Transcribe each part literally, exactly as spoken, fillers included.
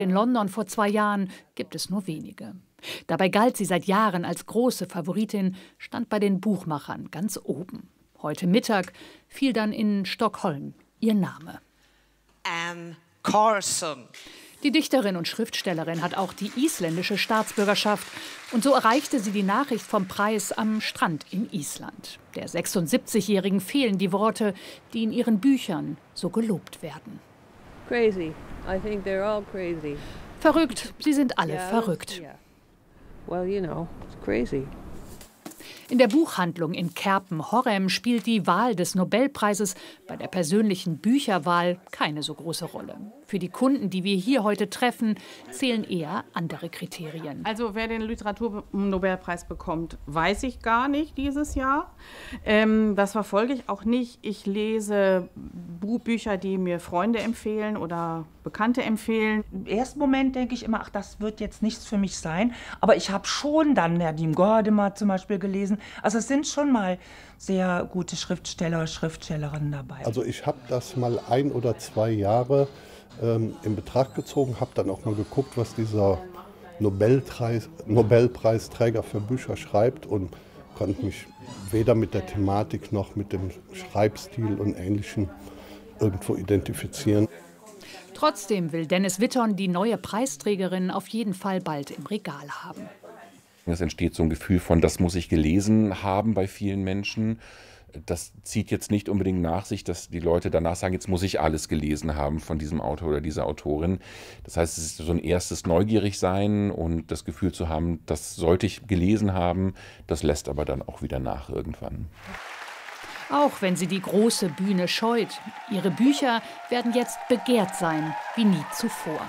In London vor zwei Jahren gibt es nur wenige. Dabei galt sie seit Jahren als große Favoritin, stand bei den Buchmachern ganz oben. Heute Mittag fiel dann in Stockholm ihr Name. Anne Carson. Die Dichterin und Schriftstellerin hat auch die isländische Staatsbürgerschaft. Und so erreichte sie die Nachricht vom Preis am Strand in Island. Der sechsundsiebzigjährigen fehlen die Worte, die in ihren Büchern so gelobt werden. Crazy. I think they're all crazy. Verrückt, sie sind alle Yeah, verrückt. yeah. Well, you know, it's crazy. In der Buchhandlung in Kerpen-Horrem spielt die Wahl des Nobelpreises bei der persönlichen Bücherwahl keine so große Rolle. Für die Kunden, die wir hier heute treffen, zählen eher andere Kriterien. Also wer den Literaturnobelpreis bekommt, weiß ich gar nicht dieses Jahr. Ähm, das verfolge ich auch nicht. Ich lese Bücher, die mir Freunde empfehlen oder Bekannte empfehlen. Im ersten Moment denke ich immer, ach, das wird jetzt nichts für mich sein. Aber ich habe schon dann Nadim Gordemer zum Beispiel gelesen. Also es sind schon mal sehr gute Schriftsteller, Schriftstellerinnen dabei. Also ich habe das mal ein oder zwei Jahre ähm, in Betracht gezogen, habe dann auch mal geguckt, was dieser Nobelpreis, Nobelpreisträger für Bücher schreibt und konnte mich weder mit der Thematik noch mit dem Schreibstil und Ähnlichem irgendwo identifizieren. Trotzdem will Dennis Witton die neue Preisträgerin auf jeden Fall bald im Regal haben. Es entsteht so ein Gefühl von, das muss ich gelesen haben bei vielen Menschen. Das zieht jetzt nicht unbedingt nach sich, dass die Leute danach sagen, jetzt muss ich alles gelesen haben von diesem Autor oder dieser Autorin. Das heißt, es ist so ein erstes Neugierigsein und das Gefühl zu haben, das sollte ich gelesen haben. Das lässt aber dann auch wieder nach irgendwann. Auch wenn sie die große Bühne scheut. Ihre Bücher werden jetzt begehrt sein, wie nie zuvor.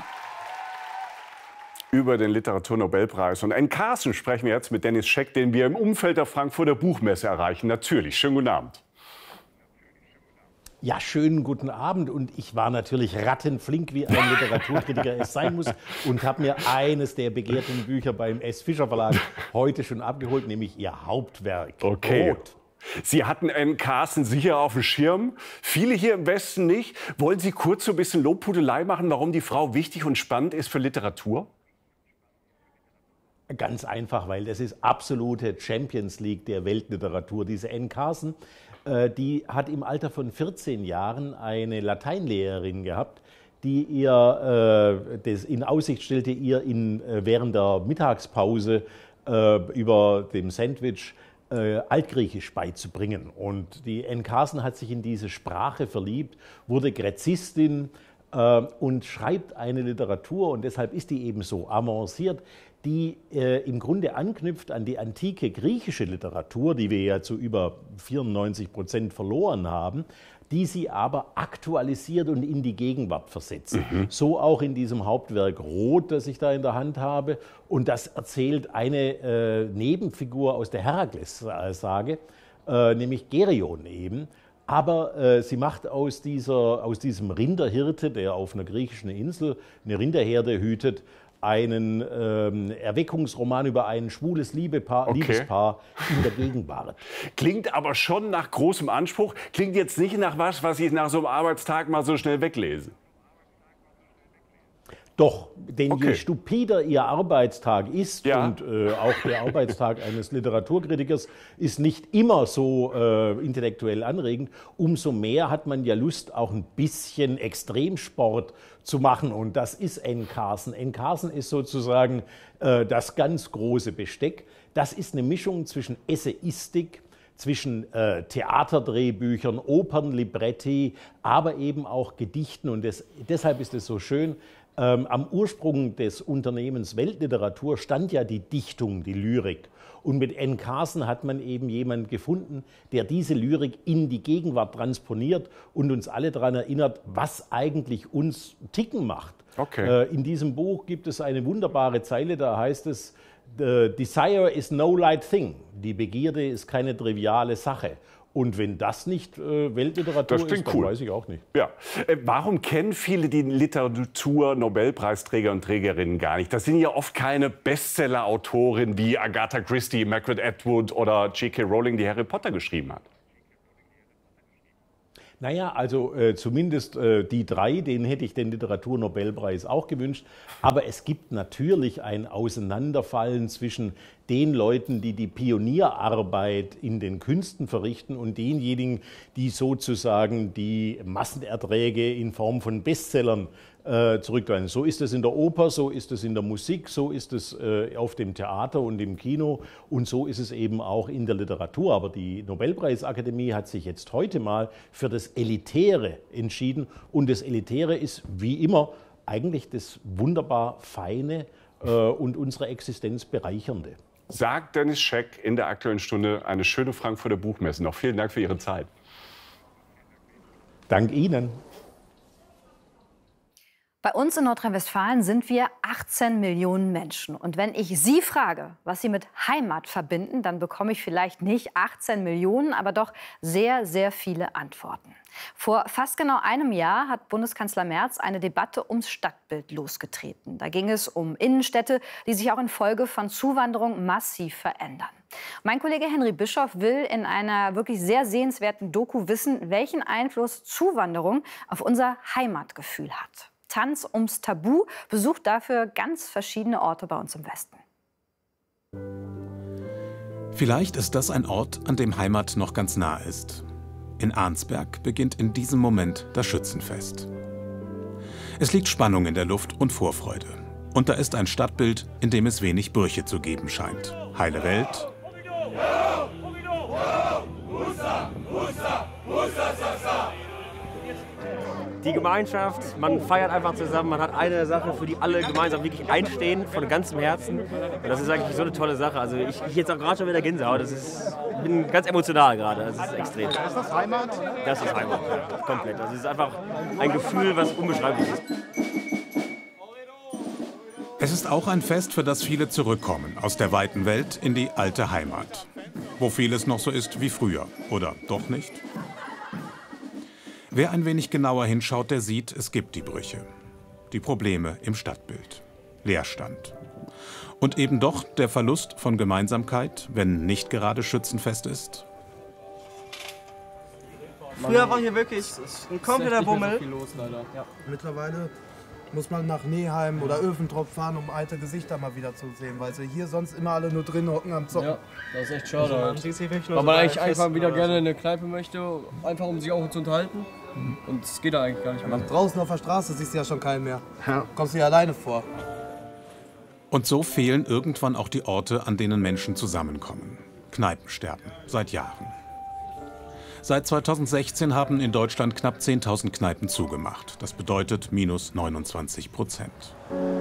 Über den Literaturnobelpreis. Und Anne Carson sprechen wir jetzt mit Dennis Scheck, den wir im Umfeld der Frankfurter Buchmesse erreichen. Natürlich. Schönen guten Abend. Ja, schönen guten Abend. Und ich war natürlich rattenflink, wie ein Literaturkritiker es sein muss, und habe mir eines der begehrten Bücher beim S. Fischer Verlag heute schon abgeholt, nämlich ihr Hauptwerk. Okay. Rot. Sie hatten Anne Carson sicher auf dem Schirm, viele hier im Westen nicht. Wollen Sie kurz so ein bisschen Lobhudelei machen, warum die Frau wichtig und spannend ist für Literatur? Ganz einfach, weil das ist absolute Champions League der Weltliteratur. Diese Anne Carson, äh, die hat im Alter von vierzehn Jahren eine Lateinlehrerin gehabt, die ihr äh, das in Aussicht stellte, ihr in, äh, während der Mittagspause äh, über dem Sandwich Äh, Altgriechisch beizubringen. Und die Anne Carson hat sich in diese Sprache verliebt, wurde Gräzistin äh, und schreibt eine Literatur, und deshalb ist die eben so avanciert, die äh, im Grunde anknüpft an die antike griechische Literatur, die wir ja zu über vierundneunzig Prozent verloren haben, die sie aber aktualisiert und in die Gegenwart versetzt. Mhm. So auch in diesem Hauptwerk Rot, das ich da in der Hand habe. Und das erzählt eine äh, Nebenfigur aus der Herakles-Sage, äh, nämlich Geryon eben. Aber äh, sie macht aus, dieser, aus diesem Rinderhirte, der auf einer griechischen Insel eine Rinderherde hütet, einen ähm, Erweckungsroman über ein schwules Liebepaar, Okay. Liebespaar in der Gegenwart. Klingt aber schon nach großem Anspruch. Klingt jetzt nicht nach was, was ich nach so einem Arbeitstag mal so schnell weglese. Doch, denn Okay. je stupider Ihr Arbeitstag ist, Ja. und äh, auch der Arbeitstag eines Literaturkritikers ist nicht immer so äh, intellektuell anregend, umso mehr hat man ja Lust, auch ein bisschen Extremsport zu machen. Und das ist Anne Carson. Anne Carson ist sozusagen äh, das ganz große Besteck. Das ist eine Mischung zwischen Essayistik, zwischen äh, Theaterdrehbüchern, Opernlibretti, aber eben auch Gedichten. Und das, deshalb ist es so schön. Ähm, am Ursprung des Unternehmens Weltliteratur stand ja die Dichtung, die Lyrik. Und mit Anne Carson hat man eben jemanden gefunden, der diese Lyrik in die Gegenwart transponiert und uns alle daran erinnert, was eigentlich uns ticken macht. Okay. Äh, in diesem Buch gibt es eine wunderbare Zeile, da heißt es, "The desire is no light thing." Die Begierde ist keine triviale Sache. Und wenn das nicht äh, Weltliteratur Das klingt ist, dann cool. weiß ich auch nicht. Ja. Äh, warum kennen viele die Literatur-Nobelpreisträger und Trägerinnen gar nicht? Das sind ja oft keine Bestseller-Autorinnen wie Agatha Christie, Margaret Atwood oder J K Rowling, die Harry Potter geschrieben hat. Naja, also äh, zumindest äh, die drei, denen hätte ich den Literaturnobelpreis auch gewünscht. Aber es gibt natürlich ein Auseinanderfallen zwischen den Leuten, die die Pionierarbeit in den Künsten verrichten und denjenigen, die sozusagen die Massenerträge in Form von Bestsellern äh, zurückgreifen. So ist es in der Oper, so ist es in der Musik, so ist es äh, auf dem Theater und im Kino und so ist es eben auch in der Literatur. Aber die Nobelpreisakademie hat sich jetzt heute mal für das Elitäre entschieden und das Elitäre ist wie immer eigentlich das wunderbar Feine äh, und unsere Existenz bereichernde. Sagt Dennis Scheck in der Aktuellen Stunde. Eine schöne Frankfurter Buchmesse noch. Vielen Dank für Ihre Zeit. Dank Ihnen. Bei uns in Nordrhein-Westfalen sind wir achtzehn Millionen Menschen. Und wenn ich Sie frage, was Sie mit Heimat verbinden, dann bekomme ich vielleicht nicht achtzehn Millionen, aber doch sehr, sehr viele Antworten. Vor fast genau einem Jahr hat Bundeskanzler Merz eine Debatte ums Stadtbild losgetreten. Da ging es um Innenstädte, die sich auch infolge von Zuwanderung massiv verändern. Mein Kollege Henry Bischoff will in einer wirklich sehr sehenswerten Doku wissen, welchen Einfluss Zuwanderung auf unser Heimatgefühl hat. Tanz ums Tabu besucht dafür ganz verschiedene Orte bei uns im Westen. Vielleicht ist das ein Ort, an dem Heimat noch ganz nah ist. In Arnsberg beginnt in diesem Moment das Schützenfest. Es liegt Spannung in der Luft und Vorfreude. Und da ist ein Stadtbild, in dem es wenig Brüche zu geben scheint. Heile Welt. Die Gemeinschaft, man feiert einfach zusammen, man hat eine Sache, für die alle gemeinsam wirklich einstehen, von ganzem Herzen. Und das ist eigentlich so eine tolle Sache. Also ich, ich jetzt auch gerade schon wieder Gänsehaut. Das ist, ich bin ganz emotional gerade. Das ist extrem. Ist das Heimat? Das ist Heimat, ja, komplett. Das ist einfach ein Gefühl, was unbeschreiblich ist. Es ist auch ein Fest, für das viele zurückkommen, aus der weiten Welt in die alte Heimat. Wo vieles noch so ist wie früher, oder doch nicht? Wer ein wenig genauer hinschaut, der sieht, es gibt die Brüche. Die Probleme im Stadtbild. Leerstand. Und eben doch der Verlust von Gemeinsamkeit, wenn nicht gerade Schützenfest ist. Früher war hier wirklich ein kompletter Bummel. Ja. Mittlerweile muss man nach Neheim oder Öventrop fahren, um alte Gesichter mal wieder zu sehen, weil sie hier sonst immer alle nur drin hocken am Zocken. Ja, das ist echt schade. Also halt. Weil man eigentlich einfach wieder gerne in eine Kneipe möchte, einfach um sich auch zu unterhalten. Und es geht da eigentlich gar nicht mehr. Und draußen auf der Straße siehst du ja schon keinen mehr. Ja. Kommst du hier alleine vor. Und so fehlen irgendwann auch die Orte, an denen Menschen zusammenkommen. Kneipensterben, seit Jahren. Seit zweitausendsechzehn haben in Deutschland knapp zehntausend Kneipen zugemacht. Das bedeutet minus neunundzwanzig Prozent.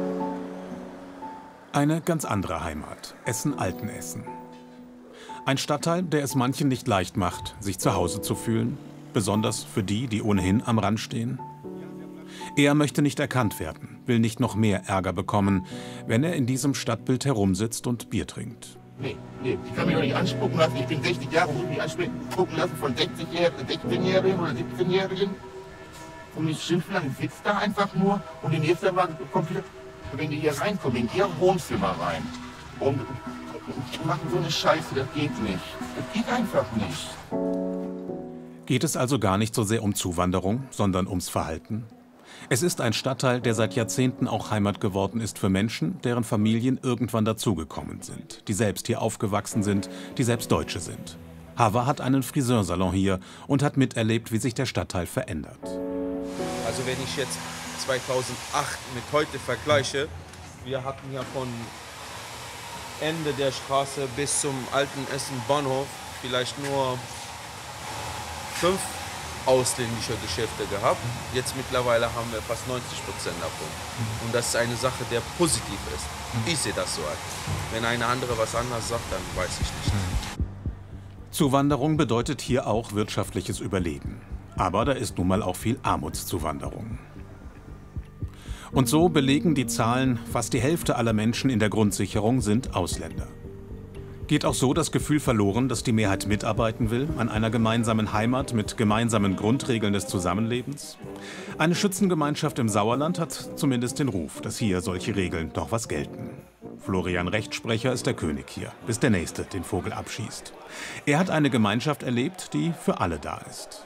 Eine ganz andere Heimat, Essen-Altenessen. Ein Stadtteil, der es manchen nicht leicht macht, sich zu Hause zu fühlen, besonders für die, die ohnehin am Rand stehen. Er möchte nicht erkannt werden, will nicht noch mehr Ärger bekommen, wenn er in diesem Stadtbild herumsitzt und Bier trinkt. Nee, nee, ich kann mich doch nicht anspucken lassen. Ich bin sechzig Jahre, muss mich anspucken lassen von sechzehnjährigen oder siebzehnjährigen. Und mich schimpfen, dann sitzt da einfach nur und in nächster Mal kommt wieder, wenn die hier reinkommen, in ihr Wohnzimmer rein. Und machen so eine Scheiße, das geht nicht. Das geht einfach nicht. Geht es also gar nicht so sehr um Zuwanderung, sondern ums Verhalten? Es ist ein Stadtteil, der seit Jahrzehnten auch Heimat geworden ist für Menschen, deren Familien irgendwann dazugekommen sind, die selbst hier aufgewachsen sind, die selbst Deutsche sind. Hava hat einen Friseursalon hier und hat miterlebt, wie sich der Stadtteil verändert. Also wenn ich jetzt zweitausendacht mit heute vergleiche, wir hatten ja von Ende der Straße bis zum alten Essen-Bahnhof vielleicht nur fünf ausländische Geschäfte gehabt. Jetzt mittlerweile haben wir fast neunzig Prozent davon. Und das ist eine Sache, der positiv ist. Ich sehe das so. Wenn eine andere was anderes sagt, dann weiß ich nicht. Zuwanderung bedeutet hier auch wirtschaftliches Überleben. Aber da ist nun mal auch viel Armutszuwanderung. Und so belegen die Zahlen, fast die Hälfte aller Menschen in der Grundsicherung sind Ausländer. Geht auch so das Gefühl verloren, dass die Mehrheit mitarbeiten will an einer gemeinsamen Heimat mit gemeinsamen Grundregeln des Zusammenlebens? Eine Schützengemeinschaft im Sauerland hat zumindest den Ruf, dass hier solche Regeln doch was gelten. Florian Rechtsprecher ist der König hier, bis der Nächste den Vogel abschießt. Er hat eine Gemeinschaft erlebt, die für alle da ist.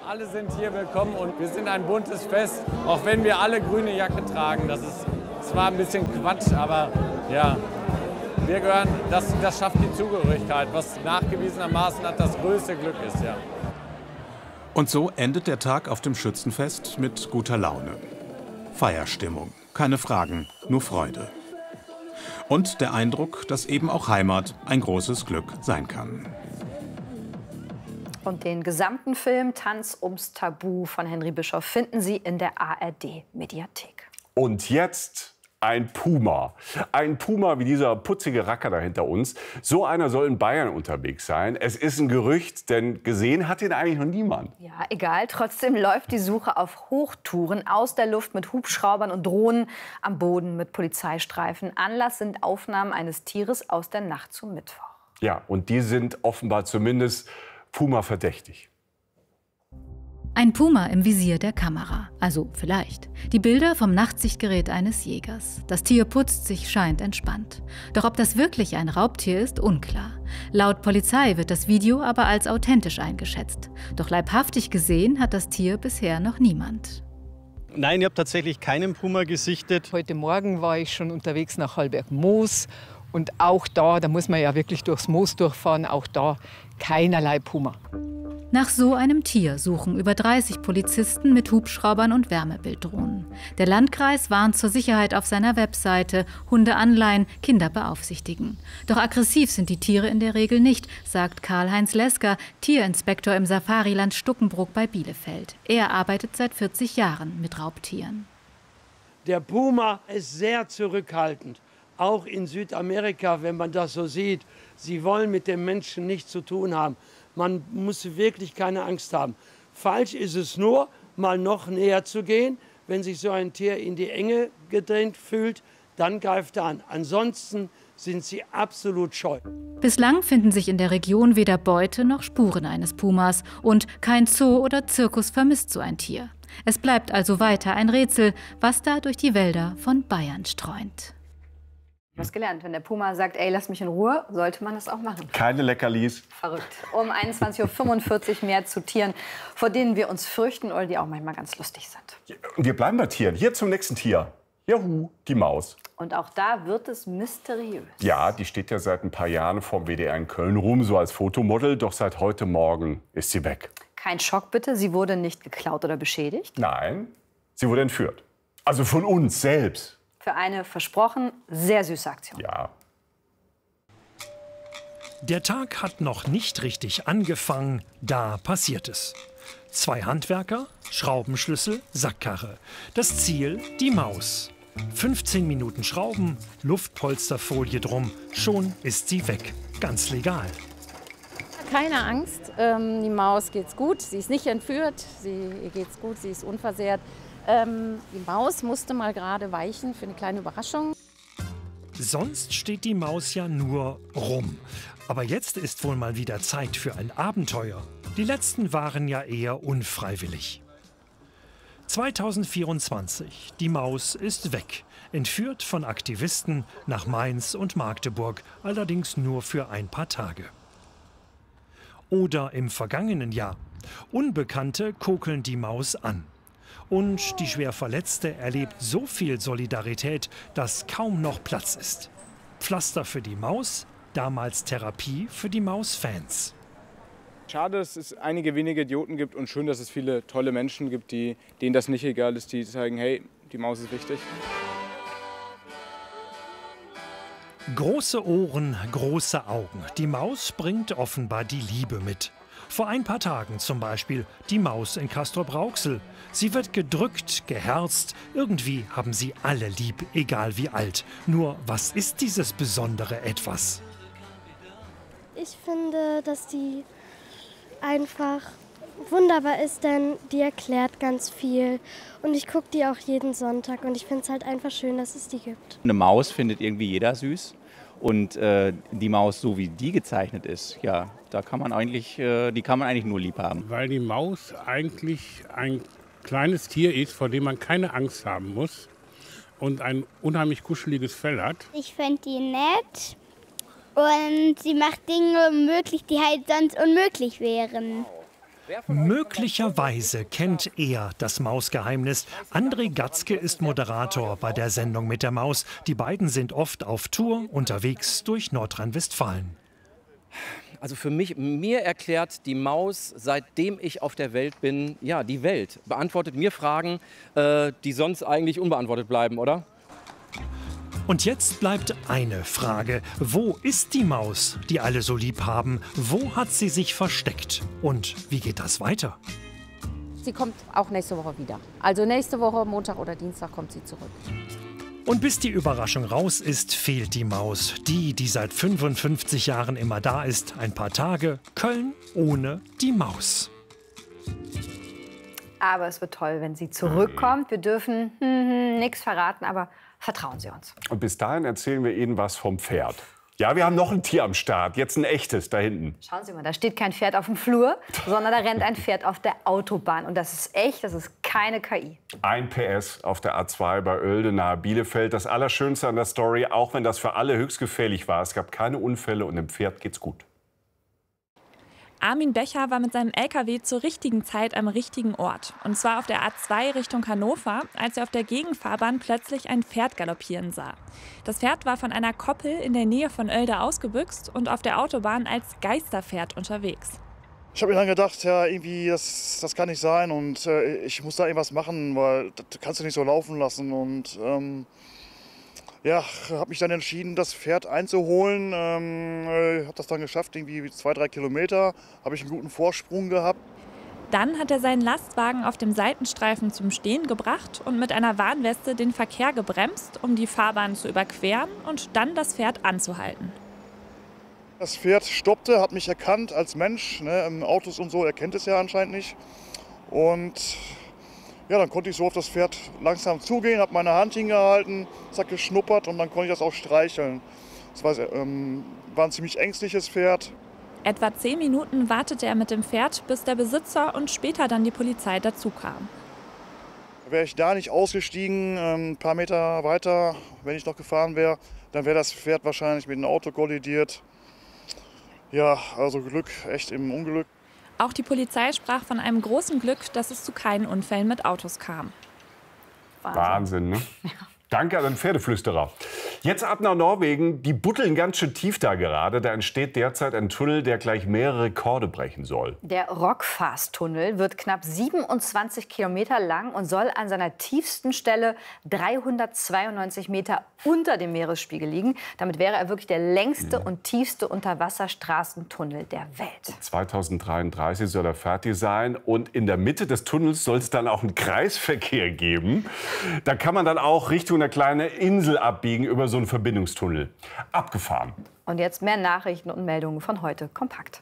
Alle sind hier willkommen und wir sind ein buntes Fest, auch wenn wir alle grüne Jacke tragen. Das ist zwar ein bisschen Quatsch, aber ja, wir gehören, das, das schafft die Zugehörigkeit, was nachgewiesenermaßen hat das größte Glück ist, ja. Und so endet der Tag auf dem Schützenfest mit guter Laune. Feierstimmung, keine Fragen, nur Freude. Und der Eindruck, dass eben auch Heimat ein großes Glück sein kann. Und den gesamten Film Tanz ums Tabu von Henry Bischoff finden Sie in der A R D-Mediathek. Und jetzt ein Puma. Ein Puma wie dieser putzige Racker da hinter uns. So einer soll in Bayern unterwegs sein. Es ist ein Gerücht, denn gesehen hat ihn eigentlich noch niemand. Ja, egal. Trotzdem läuft die Suche auf Hochtouren aus der Luft mit Hubschraubern und Drohnen, am Boden mit Polizeistreifen. Anlass sind Aufnahmen eines Tieres aus der Nacht zum Mittwoch. Ja, und die sind offenbar zumindest Puma verdächtig. Ein Puma im Visier der Kamera. Also vielleicht. Die Bilder vom Nachtsichtgerät eines Jägers. Das Tier putzt sich, scheint entspannt. Doch ob das wirklich ein Raubtier ist, unklar. Laut Polizei wird das Video aber als authentisch eingeschätzt. Doch leibhaftig gesehen hat das Tier bisher noch niemand. Nein, ich habe tatsächlich keinen Puma gesichtet. Heute Morgen war ich schon unterwegs nach Hallberg-Moos. Und auch da, da muss man ja wirklich durchs Moos durchfahren, auch da keinerlei Puma. Nach so einem Tier suchen über dreißig Polizisten mit Hubschraubern und Wärmebilddrohnen. Der Landkreis warnt zur Sicherheit auf seiner Webseite, Hunde anleihen, Kinder beaufsichtigen. Doch aggressiv sind die Tiere in der Regel nicht, sagt Karl-Heinz Lesker, Tierinspektor im Safariland Stuckenbrook bei Bielefeld. Er arbeitet seit vierzig Jahren mit Raubtieren. Der Puma ist sehr zurückhaltend. Auch in Südamerika, wenn man das so sieht. Sie wollen mit dem Menschen nichts zu tun haben. Man muss wirklich keine Angst haben. Falsch ist es nur, mal noch näher zu gehen. Wenn sich so ein Tier in die Enge gedrängt fühlt, dann greift er an. Ansonsten sind sie absolut scheu. Bislang finden sich in der Region weder Beute noch Spuren eines Pumas. Und kein Zoo oder Zirkus vermisst so ein Tier. Es bleibt also weiter ein Rätsel, was da durch die Wälder von Bayern streunt. Was gelernt. Wenn der Puma sagt, ey, lass mich in Ruhe, sollte man das auch machen. Keine Leckerlis. Verrückt. Um einundzwanzig Uhr fünfundvierzig mehr zu Tieren, vor denen wir uns fürchten oder die auch manchmal ganz lustig sind. Und wir bleiben bei Tieren. Hier zum nächsten Tier. Juhu, die Maus. Und auch da wird es mysteriös. Ja, die steht ja seit ein paar Jahren vorm W D R in Köln rum, so als Fotomodel. Doch seit heute Morgen ist sie weg. Kein Schock bitte, sie wurde nicht geklaut oder beschädigt? Nein, sie wurde entführt. Also von uns selbst. Für eine versprochen sehr süße Aktion. Ja. Der Tag hat noch nicht richtig angefangen, da passiert es. Zwei Handwerker, Schraubenschlüssel, Sackkarre. Das Ziel, die Maus. fünfzehn Minuten Schrauben, Luftpolsterfolie drum, schon ist sie weg. Ganz legal. Keine Angst, ähm, die Maus geht's gut. Sie ist nicht entführt, sie, ihr geht's gut, sie ist unversehrt. Ähm, die Maus musste mal gerade weichen für eine kleine Überraschung. Sonst steht die Maus ja nur rum. Aber jetzt ist wohl mal wieder Zeit für ein Abenteuer. Die letzten waren ja eher unfreiwillig. zweitausendvierundzwanzig. Die Maus ist weg. Entführt von Aktivisten nach Mainz und Magdeburg. Allerdings nur für ein paar Tage. Oder im vergangenen Jahr. Unbekannte kokeln die Maus an. Und die schwer Verletzte erlebt so viel Solidarität, dass kaum noch Platz ist. Pflaster für die Maus, damals Therapie für die Mausfans. Schade, dass es einige wenige Idioten gibt und schön, dass es viele tolle Menschen gibt, die, denen das nicht egal ist, die sagen, hey, die Maus ist wichtig. Große Ohren, große Augen. Die Maus bringt offenbar die Liebe mit. Vor ein paar Tagen zum Beispiel die Maus in Castrop-Rauxel. Sie wird gedrückt, geherzt. Irgendwie haben sie alle lieb, egal wie alt. Nur, was ist dieses besondere Etwas? Ich finde, dass die einfach wunderbar ist, denn die erklärt ganz viel. Und ich gucke die auch jeden Sonntag und ich finde es halt einfach schön, dass es die gibt. Eine Maus findet irgendwie jeder süß. Und äh, die Maus, so wie die gezeichnet ist, ja, da kann man eigentlich, äh, die kann man eigentlich nur lieb haben. Weil die Maus eigentlich ein kleines Tier ist, vor dem man keine Angst haben muss und ein unheimlich kuscheliges Fell hat. Ich finde die nett und sie macht Dinge möglich, die halt sonst unmöglich wären. Möglicherweise kennt er das Mausgeheimnis. André Gatzke ist Moderator bei der Sendung mit der Maus. Die beiden sind oft auf Tour unterwegs durch Nordrhein-Westfalen. Also für mich, mir erklärt die Maus, seitdem ich auf der Welt bin, ja, die Welt. Beantwortet mir Fragen, äh, die sonst eigentlich unbeantwortet bleiben, oder? Und jetzt bleibt eine Frage. Wo ist die Maus, die alle so lieb haben? Wo hat sie sich versteckt? Und wie geht das weiter? Sie kommt auch nächste Woche wieder. Also nächste Woche, Montag oder Dienstag, kommt sie zurück. Und bis die Überraschung raus ist, fehlt die Maus. Die, die seit fünfundfünfzig Jahren immer da ist. Ein paar Tage Köln ohne die Maus. Aber es wird toll, wenn sie zurückkommt. Wir dürfen hm, hm, nichts verraten, aber vertrauen Sie uns. Und bis dahin erzählen wir Ihnen was vom Pferd. Ja, wir haben noch ein Tier am Start. Jetzt ein echtes da hinten. Schauen Sie mal, da steht kein Pferd auf dem Flur, sondern da rennt ein Pferd auf der Autobahn. Und das ist echt, das ist keine K I. Ein P S auf der A zwei bei Oelde nahe Bielefeld. Das Allerschönste an der Story, auch wenn das für alle höchst gefährlich war. Es gab keine Unfälle und dem Pferd geht's gut. Armin Becher war mit seinem L K W zur richtigen Zeit am richtigen Ort. Und zwar auf der A zwei Richtung Hannover, als er auf der Gegenfahrbahn plötzlich ein Pferd galoppieren sah. Das Pferd war von einer Koppel in der Nähe von Oelde ausgebüxt und auf der Autobahn als Geisterpferd unterwegs. Ich habe mir dann gedacht, ja, irgendwie, das, das kann nicht sein und äh, ich muss da irgendwas machen, weil das kannst du nicht so laufen lassen. Und ähm, ja, habe mich dann entschieden, das Pferd einzuholen. Ähm, äh, habe das dann geschafft, irgendwie zwei, drei Kilometer, habe ich einen guten Vorsprung gehabt. Dann hat er seinen Lastwagen auf dem Seitenstreifen zum Stehen gebracht und mit einer Warnweste den Verkehr gebremst, um die Fahrbahn zu überqueren und dann das Pferd anzuhalten. Das Pferd stoppte, hat mich erkannt als Mensch, ne, Autos und so, er kennt es ja anscheinend nicht. Und ja, dann konnte ich so auf das Pferd langsam zugehen, habe meine Hand hingehalten, es hat geschnuppert und dann konnte ich das auch streicheln. Das war, ähm, war ein ziemlich ängstliches Pferd. Etwa zehn Minuten wartete er mit dem Pferd, bis der Besitzer und später dann die Polizei dazu kam. Wäre ich da nicht ausgestiegen, ein paar Meter weiter, wenn ich noch gefahren wäre, dann wäre das Pferd wahrscheinlich mit einem Auto kollidiert. Ja, also Glück, echt im Unglück. Auch die Polizei sprach von einem großen Glück, dass es zu keinen Unfällen mit Autos kam. Wahnsinn, Wahnsinn ne? Ja. Danke an den Pferdeflüsterer. Jetzt ab nach Norwegen. Die buddeln ganz schön tief da gerade. Da entsteht derzeit ein Tunnel, der gleich mehrere Rekorde brechen soll. Der Rockfast-Tunnel wird knapp siebenundzwanzig Kilometer lang und soll an seiner tiefsten Stelle dreihundertzweiundneunzig Meter unter dem Meeresspiegel liegen. Damit wäre er wirklich der längste und tiefste Unterwasserstraßentunnel der Welt. zweitausenddreiunddreißig soll er fertig sein. Und in der Mitte des Tunnels soll es dann auch einen Kreisverkehr geben. Da kann man dann auch Richtung eine kleine Insel abbiegen über so einen Verbindungstunnel. Abgefahren. Und jetzt mehr Nachrichten und Meldungen von heute kompakt.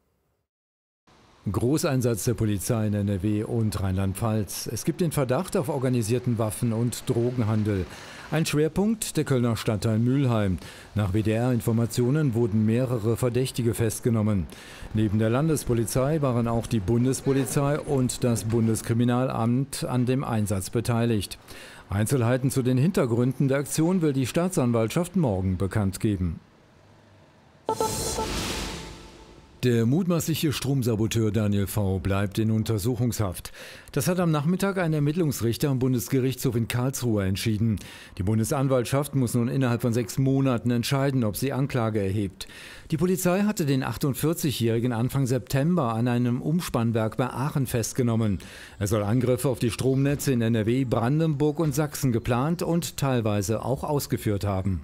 Großeinsatz der Polizei in N R W und Rheinland-Pfalz. Es gibt den Verdacht auf organisierten Waffen- und Drogenhandel. Ein Schwerpunkt der Kölner Stadtteil Mülheim. Nach W D R-Informationen wurden mehrere Verdächtige festgenommen. Neben der Landespolizei waren auch die Bundespolizei und das Bundeskriminalamt an dem Einsatz beteiligt. Einzelheiten zu den Hintergründen der Aktion will die Staatsanwaltschaft morgen bekannt geben. Der mutmaßliche Stromsaboteur Daniel V. bleibt in Untersuchungshaft. Das hat am Nachmittag ein Ermittlungsrichter am Bundesgerichtshof in Karlsruhe entschieden. Die Bundesanwaltschaft muss nun innerhalb von sechs Monaten entscheiden, ob sie Anklage erhebt. Die Polizei hatte den achtundvierzigjährigen Anfang September an einem Umspannwerk bei Aachen festgenommen. Er soll Angriffe auf die Stromnetze in N R W, Brandenburg und Sachsen geplant und teilweise auch ausgeführt haben.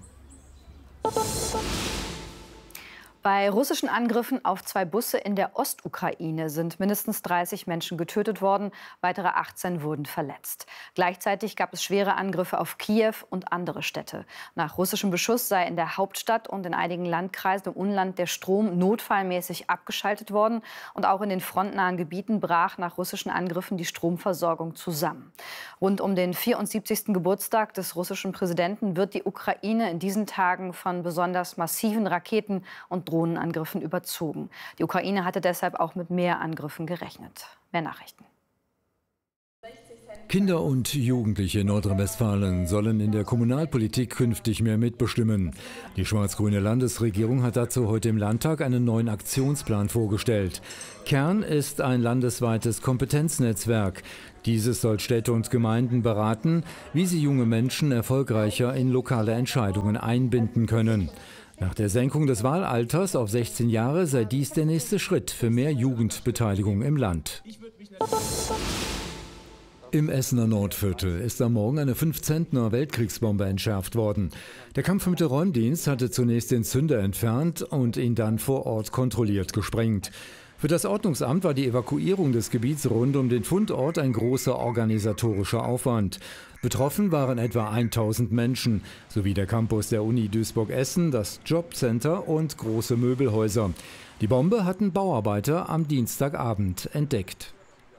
Bei russischen Angriffen auf zwei Busse in der Ostukraine sind mindestens dreißig Menschen getötet worden, weitere achtzehn wurden verletzt. Gleichzeitig gab es schwere Angriffe auf Kiew und andere Städte. Nach russischem Beschuss sei in der Hauptstadt und in einigen Landkreisen im Umland der Strom notfallmäßig abgeschaltet worden. Und auch in den frontnahen Gebieten brach nach russischen Angriffen die Stromversorgung zusammen. Rund um den vierundsiebzigsten Geburtstag des russischen Präsidenten wird die Ukraine in diesen Tagen von besonders massiven Raketen und Drohnenangriffen überzogen. Die Ukraine hatte deshalb auch mit mehr Angriffen gerechnet. Mehr Nachrichten. Kinder und Jugendliche in Nordrhein-Westfalen sollen in der Kommunalpolitik künftig mehr mitbestimmen. Die schwarz-grüne Landesregierung hat dazu heute im Landtag einen neuen Aktionsplan vorgestellt. Kern ist ein landesweites Kompetenznetzwerk. Dieses soll Städte und Gemeinden beraten, wie sie junge Menschen erfolgreicher in lokale Entscheidungen einbinden können. Nach der Senkung des Wahlalters auf sechzehn Jahre sei dies der nächste Schritt für mehr Jugendbeteiligung im Land. Im Essener Nordviertel ist am Morgen eine fünf Zentner Weltkriegsbombe entschärft worden. Der Kampfmittelräumdienst hatte zunächst den Zünder entfernt und ihn dann vor Ort kontrolliert gesprengt. Für das Ordnungsamt war die Evakuierung des Gebiets rund um den Fundort ein großer organisatorischer Aufwand. Betroffen waren etwa tausend Menschen, sowie der Campus der Uni Duisburg-Essen, das Jobcenter und große Möbelhäuser. Die Bombe hatten Bauarbeiter am Dienstagabend entdeckt.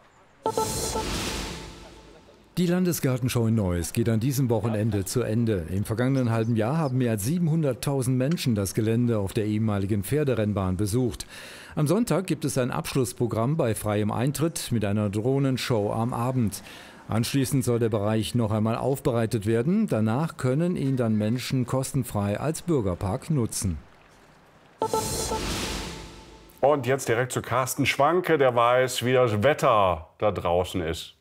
Die Landesgartenschau in Neuss geht an diesem Wochenende zu Ende. Im vergangenen halben Jahr haben mehr als siebenhunderttausend Menschen das Gelände auf der ehemaligen Pferderennbahn besucht. Am Sonntag gibt es ein Abschlussprogramm bei freiem Eintritt mit einer Drohnenshow am Abend. Anschließend soll der Bereich noch einmal aufbereitet werden. Danach können ihn dann Menschen kostenfrei als Bürgerpark nutzen. Und jetzt direkt zu Carsten Schwanke, der weiß, wie das Wetter da draußen ist.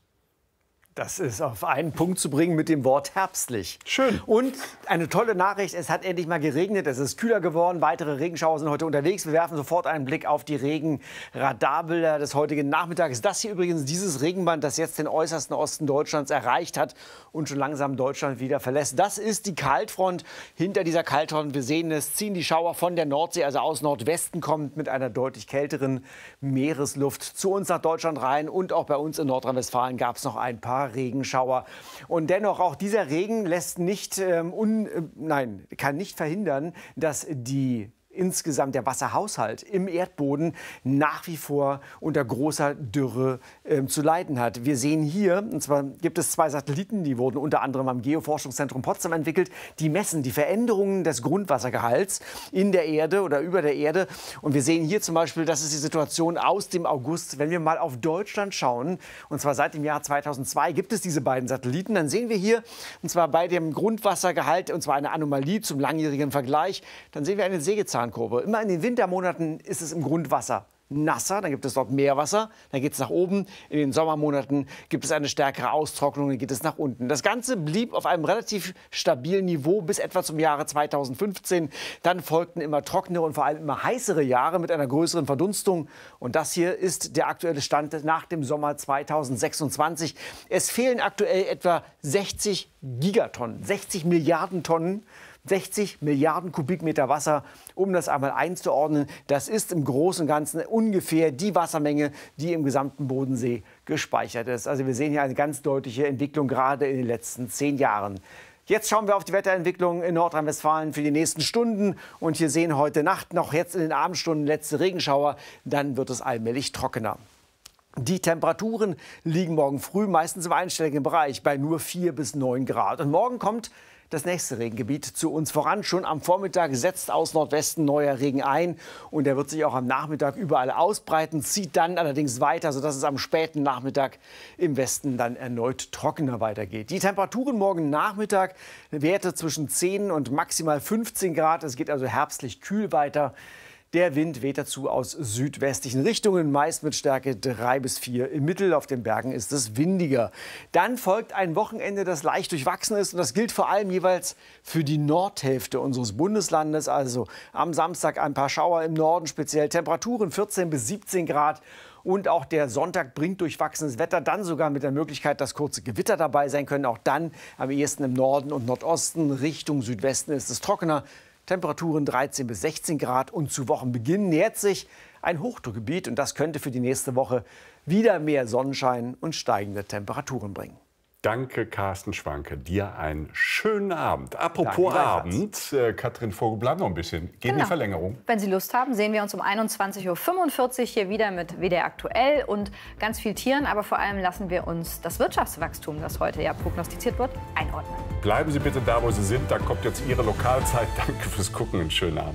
Das ist auf einen Punkt zu bringen mit dem Wort herbstlich. Schön. Und eine tolle Nachricht, es hat endlich mal geregnet, es ist kühler geworden, weitere Regenschauer sind heute unterwegs. Wir werfen sofort einen Blick auf die Regenradarbilder des heutigen Nachmittags. Das hier übrigens dieses Regenband, das jetzt den äußersten Osten Deutschlands erreicht hat und schon langsam Deutschland wieder verlässt. Das ist die Kaltfront. Hinter dieser Kaltfront, wir sehen es, ziehen die Schauer von der Nordsee, also aus Nordwesten kommt mit einer deutlich kälteren Meeresluft zu uns nach Deutschland rein. Und auch bei uns in Nordrhein-Westfalen gab es noch ein paar Regenschauer. Und dennoch, auch dieser Regen lässt nicht, ähm, un, äh, nein, kann nicht verhindern, dass die insgesamt der Wasserhaushalt im Erdboden nach wie vor unter großer Dürre äh, zu leiden hat. Wir sehen hier, und zwar gibt es zwei Satelliten, die wurden unter anderem am Geoforschungszentrum Potsdam entwickelt, die messen die Veränderungen des Grundwassergehalts in der Erde oder über der Erde. Und wir sehen hier zum Beispiel, das ist die Situation aus dem August. Wenn wir mal auf Deutschland schauen, und zwar seit dem Jahr zweitausendzwei gibt es diese beiden Satelliten, dann sehen wir hier, und zwar bei dem Grundwassergehalt, und zwar eine Anomalie zum langjährigen Vergleich, dann sehen wir eine Sägezahnkurve. Immer in den Wintermonaten ist es im Grundwasser nasser, dann gibt es dort Meerwasser, dann geht es nach oben. In den Sommermonaten gibt es eine stärkere Austrocknung, dann geht es nach unten. Das Ganze blieb auf einem relativ stabilen Niveau bis etwa zum Jahre zweitausendfünfzehn. Dann folgten immer trockenere und vor allem immer heißere Jahre mit einer größeren Verdunstung. Und das hier ist der aktuelle Stand nach dem Sommer zweitausendsechsundzwanzig. Es fehlen aktuell etwa sechzig Gigatonnen, sechzig Milliarden Tonnen. sechzig Milliarden Kubikmeter Wasser, um das einmal einzuordnen. Das ist im Großen und Ganzen ungefähr die Wassermenge, die im gesamten Bodensee gespeichert ist. Also wir sehen hier eine ganz deutliche Entwicklung, gerade in den letzten zehn Jahren. Jetzt schauen wir auf die Wetterentwicklung in Nordrhein-Westfalen für die nächsten Stunden. Und hier sehen heute Nacht noch jetzt in den Abendstunden letzte Regenschauer. Dann wird es allmählich trockener. Die Temperaturen liegen morgen früh meistens im einstelligen Bereich bei nur vier bis neun Grad. Und morgen kommt das nächste Regengebiet zu uns voran. Schon am Vormittag setzt aus Nordwesten neuer Regen ein. Und der wird sich auch am Nachmittag überall ausbreiten, zieht dann allerdings weiter, sodass es am späten Nachmittag im Westen dann erneut trockener weitergeht. Die Temperaturen morgen Nachmittag, Werte zwischen zehn und maximal fünfzehn Grad. Es geht also herbstlich kühl weiter. Der Wind weht dazu aus südwestlichen Richtungen, meist mit Stärke drei bis vier. Im Mittel auf den Bergen ist es windiger. Dann folgt ein Wochenende, das leicht durchwachsen ist. Und das gilt vor allem jeweils für die Nordhälfte unseres Bundeslandes. Also am Samstag ein paar Schauer im Norden, speziell Temperaturen vierzehn bis siebzehn Grad. Und auch der Sonntag bringt durchwachsenes Wetter, dann sogar mit der Möglichkeit, dass kurze Gewitter dabei sein können. Auch dann am ehesten im Norden und Nordosten. Richtung Südwesten ist es trockener. Temperaturen dreizehn bis sechzehn Grad und zu Wochenbeginn nähert sich ein Hochdruckgebiet und das könnte für die nächste Woche wieder mehr Sonnenschein und steigende Temperaturen bringen. Danke, Carsten Schwanke. Dir einen schönen Abend. Apropos Abend, äh, Katrin Vogel, bleib noch ein bisschen. Geht Genau. in die Verlängerung. Wenn Sie Lust haben, sehen wir uns um einundzwanzig Uhr fünfundvierzig hier wieder mit W D R aktuell und ganz viel Tieren. Aber vor allem lassen wir uns das Wirtschaftswachstum, das heute ja prognostiziert wird, einordnen. Bleiben Sie bitte da, wo Sie sind. Da kommt jetzt Ihre Lokalzeit. Danke fürs Gucken. Einen schönen Abend.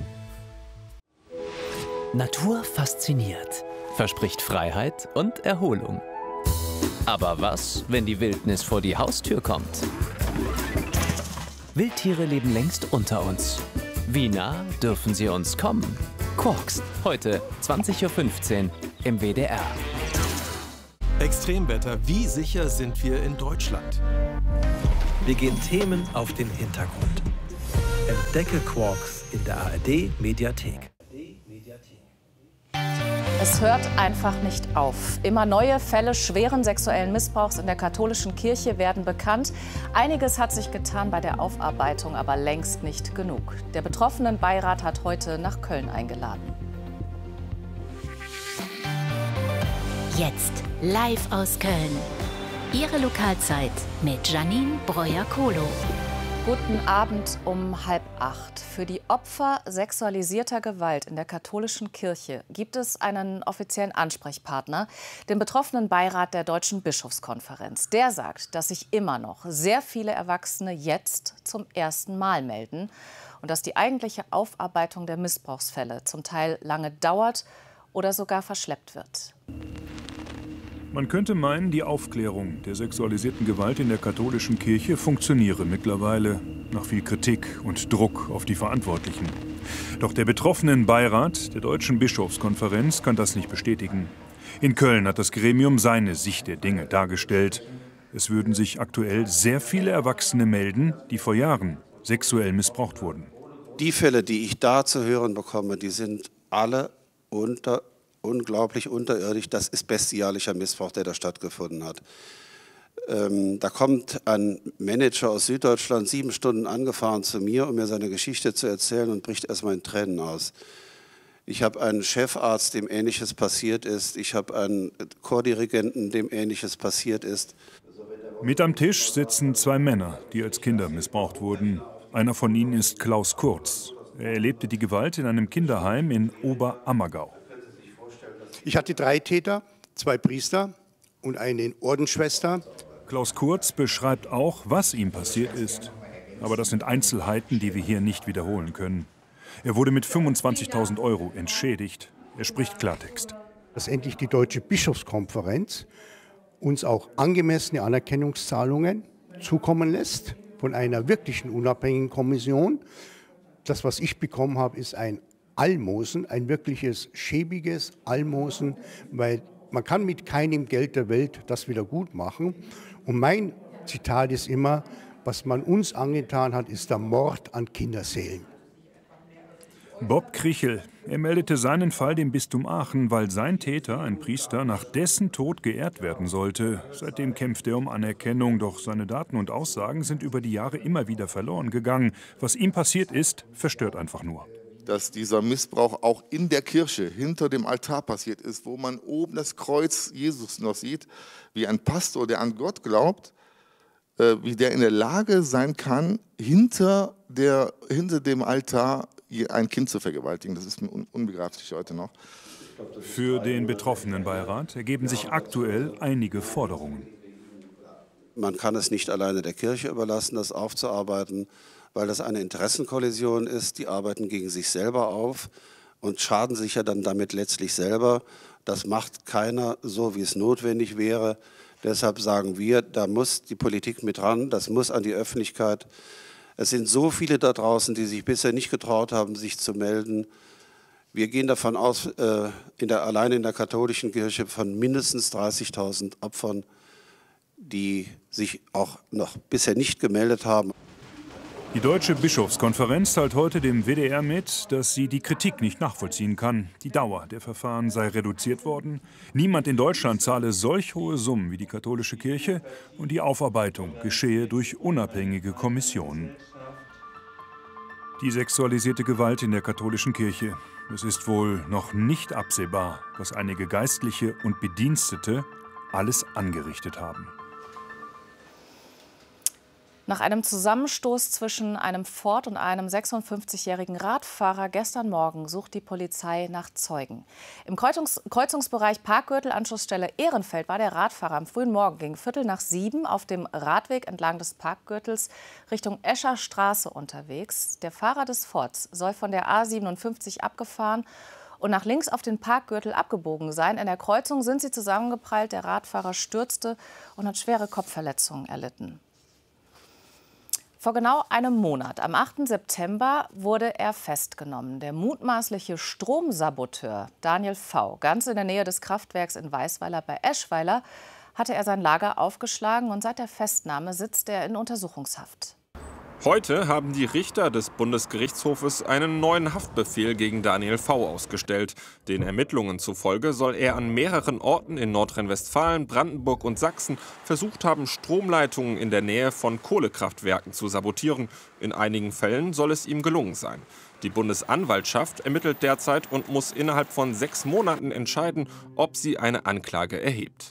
Natur fasziniert, verspricht Freiheit und Erholung. Aber was, wenn die Wildnis vor die Haustür kommt? Wildtiere leben längst unter uns. Wie nah dürfen sie uns kommen? Quarks, heute zwanzig Uhr fünfzehn im W D R. Extremwetter, wie sicher sind wir in Deutschland? Wir gehen Themen auf den Hintergrund. Entdecke Quarks in der A R D-Mediathek. Es hört einfach nicht auf. Immer neue Fälle schweren sexuellen Missbrauchs in der katholischen Kirche werden bekannt. Einiges hat sich getan bei der Aufarbeitung, aber längst nicht genug. Der Betroffenenbeirat hat heute nach Köln eingeladen. Jetzt live aus Köln. Ihre Lokalzeit mit Janine Breuer-Kohlo. Guten Abend um halb acht. Für die Opfer sexualisierter Gewalt in der katholischen Kirche gibt es einen offiziellen Ansprechpartner, den Betroffenenbeirat der Deutschen Bischofskonferenz. Der sagt, dass sich immer noch sehr viele Erwachsene jetzt zum ersten Mal melden und dass die eigentliche Aufarbeitung der Missbrauchsfälle zum Teil lange dauert oder sogar verschleppt wird. Man könnte meinen, die Aufklärung der sexualisierten Gewalt in der katholischen Kirche funktioniere mittlerweile nach viel Kritik und Druck auf die Verantwortlichen. Doch der Betroffenenbeirat der Deutschen Bischofskonferenz kann das nicht bestätigen. In Köln hat das Gremium seine Sicht der Dinge dargestellt. Es würden sich aktuell sehr viele Erwachsene melden, die vor Jahren sexuell missbraucht wurden. Die Fälle, die ich da zu hören bekomme, die sind alle unter unglaublich unterirdisch. Das ist bestialischer Missbrauch, der da stattgefunden hat. Ähm, da kommt ein Manager aus Süddeutschland sieben Stunden angefahren zu mir, um mir seine Geschichte zu erzählen und bricht erstmal in Tränen aus. Ich habe einen Chefarzt, dem Ähnliches passiert ist. Ich habe einen Chordirigenten, dem Ähnliches passiert ist. Mit am Tisch sitzen zwei Männer, die als Kinder missbraucht wurden. Einer von ihnen ist Klaus Kurz. Er erlebte die Gewalt in einem Kinderheim in Oberammergau. Ich hatte drei Täter, zwei Priester und eine Ordensschwester. Klaus Kurz beschreibt auch, was ihm passiert ist. Aber das sind Einzelheiten, die wir hier nicht wiederholen können. Er wurde mit fünfundzwanzigtausend Euro entschädigt. Er spricht Klartext. Dass endlich die Deutsche Bischofskonferenz uns auch angemessene Anerkennungszahlungen zukommen lässt von einer wirklichen unabhängigen Kommission. Das, was ich bekommen habe, ist ein Almosen, ein wirkliches schäbiges Almosen, weil man kann mit keinem Geld der Welt das wieder gut machen. Und mein Zitat ist immer, was man uns angetan hat, ist der Mord an Kinderseelen. Bob Krichel, er meldete seinen Fall dem Bistum Aachen, weil sein Täter, ein Priester, nach dessen Tod geehrt werden sollte. Seitdem kämpft er um Anerkennung, doch seine Daten und Aussagen sind über die Jahre immer wieder verloren gegangen. Was ihm passiert ist, verstört einfach nur. Dass dieser Missbrauch auch in der Kirche hinter dem Altar passiert ist, wo man oben das Kreuz Jesus noch sieht, wie ein Pastor, der an Gott glaubt, äh, wie der in der Lage sein kann, hinter, der, hinter dem Altar ein Kind zu vergewaltigen. Das ist mir un unbegreiflich heute noch. Für den Betroffenenbeirat ergeben sich aktuell einige Forderungen. Man kann es nicht alleine der Kirche überlassen, das aufzuarbeiten, weil das eine Interessenkollision ist. Die arbeiten gegen sich selber auf und schaden sich ja dann damit letztlich selber. Das macht keiner so, wie es notwendig wäre. Deshalb sagen wir, da muss die Politik mit ran, das muss an die Öffentlichkeit. Es sind so viele da draußen, die sich bisher nicht getraut haben, sich zu melden. Wir gehen davon aus, äh, in der, allein in der katholischen Kirche von mindestens dreißigtausend Opfern, die sich auch noch bisher nicht gemeldet haben. Die Deutsche Bischofskonferenz teilt heute dem W D R mit, dass sie die Kritik nicht nachvollziehen kann. Die Dauer der Verfahren sei reduziert worden. Niemand in Deutschland zahle solch hohe Summen wie die katholische Kirche und die Aufarbeitung geschehe durch unabhängige Kommissionen. Die sexualisierte Gewalt in der katholischen Kirche. Es ist wohl noch nicht absehbar, was einige Geistliche und Bedienstete alles angerichtet haben. Nach einem Zusammenstoß zwischen einem Ford und einem sechsundfünfzigjährigen Radfahrer gestern Morgen sucht die Polizei nach Zeugen. Im Kreuzungs Kreuzungsbereich Parkgürtel, Anschlussstelle Ehrenfeld, war der Radfahrer am frühen Morgen gegen Viertel nach sieben auf dem Radweg entlang des Parkgürtels Richtung Escher Straße unterwegs. Der Fahrer des Fords soll von der A siebenundfünfzig abgefahren und nach links auf den Parkgürtel abgebogen sein. In der Kreuzung sind sie zusammengeprallt. Der Radfahrer stürzte und hat schwere Kopfverletzungen erlitten. Vor genau einem Monat, am achten September, wurde er festgenommen. Der mutmaßliche Stromsaboteur Daniel V., ganz in der Nähe des Kraftwerks in Weisweiler bei Eschweiler, hatte er sein Lager aufgeschlagen und seit der Festnahme sitzt er in Untersuchungshaft. Heute haben die Richter des Bundesgerichtshofes einen neuen Haftbefehl gegen Daniel V. ausgestellt. Den Ermittlungen zufolge soll er an mehreren Orten in Nordrhein-Westfalen, Brandenburg und Sachsen versucht haben, Stromleitungen in der Nähe von Kohlekraftwerken zu sabotieren. In einigen Fällen soll es ihm gelungen sein. Die Bundesanwaltschaft ermittelt derzeit und muss innerhalb von sechs Monaten entscheiden, ob sie eine Anklage erhebt.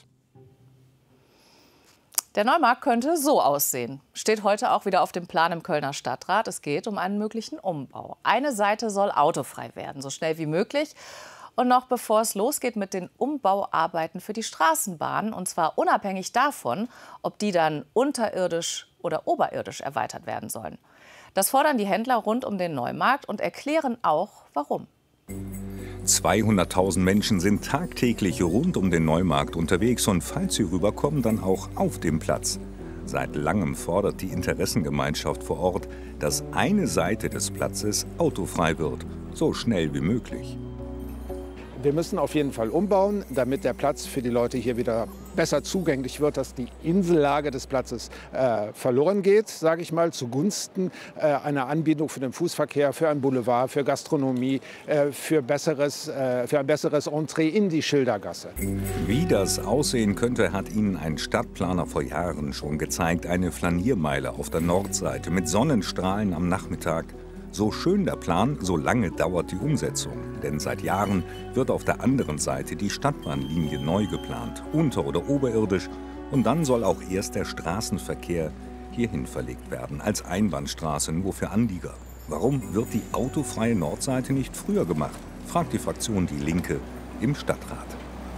Der Neumarkt könnte so aussehen. Steht heute auch wieder auf dem Plan im Kölner Stadtrat. Es geht um einen möglichen Umbau. Eine Seite soll autofrei werden, so schnell wie möglich. Und noch bevor es losgeht mit den Umbauarbeiten für die Straßenbahn, und zwar unabhängig davon, ob die dann unterirdisch oder oberirdisch erweitert werden sollen. Das fordern die Händler rund um den Neumarkt und erklären auch, warum. zweihunderttausend Menschen sind tagtäglich rund um den Neumarkt unterwegs und falls sie rüberkommen, dann auch auf dem Platz. Seit langem fordert die Interessengemeinschaft vor Ort, dass eine Seite des Platzes autofrei wird, so schnell wie möglich. Wir müssen auf jeden Fall umbauen, damit der Platz für die Leute hier wieder besser zugänglich wird, dass die Insellage des Platzes äh, verloren geht, sage ich mal, zugunsten äh, einer Anbindung für den Fußverkehr, für ein Boulevard, für Gastronomie, äh, für, besseres, äh, für ein besseres Entree in die Schildergasse. Wie das aussehen könnte, hat Ihnen ein Stadtplaner vor Jahren schon gezeigt. Eine Flaniermeile auf der Nordseite mit Sonnenstrahlen am Nachmittag. So schön der Plan, so lange dauert die Umsetzung. Denn seit Jahren wird auf der anderen Seite die Stadtbahnlinie neu geplant, unter- oder oberirdisch. Und dann soll auch erst der Straßenverkehr hierhin verlegt werden, als Einbahnstraße nur für Anlieger. Warum wird die autofreie Nordseite nicht früher gemacht, fragt die Fraktion Die Linke im Stadtrat.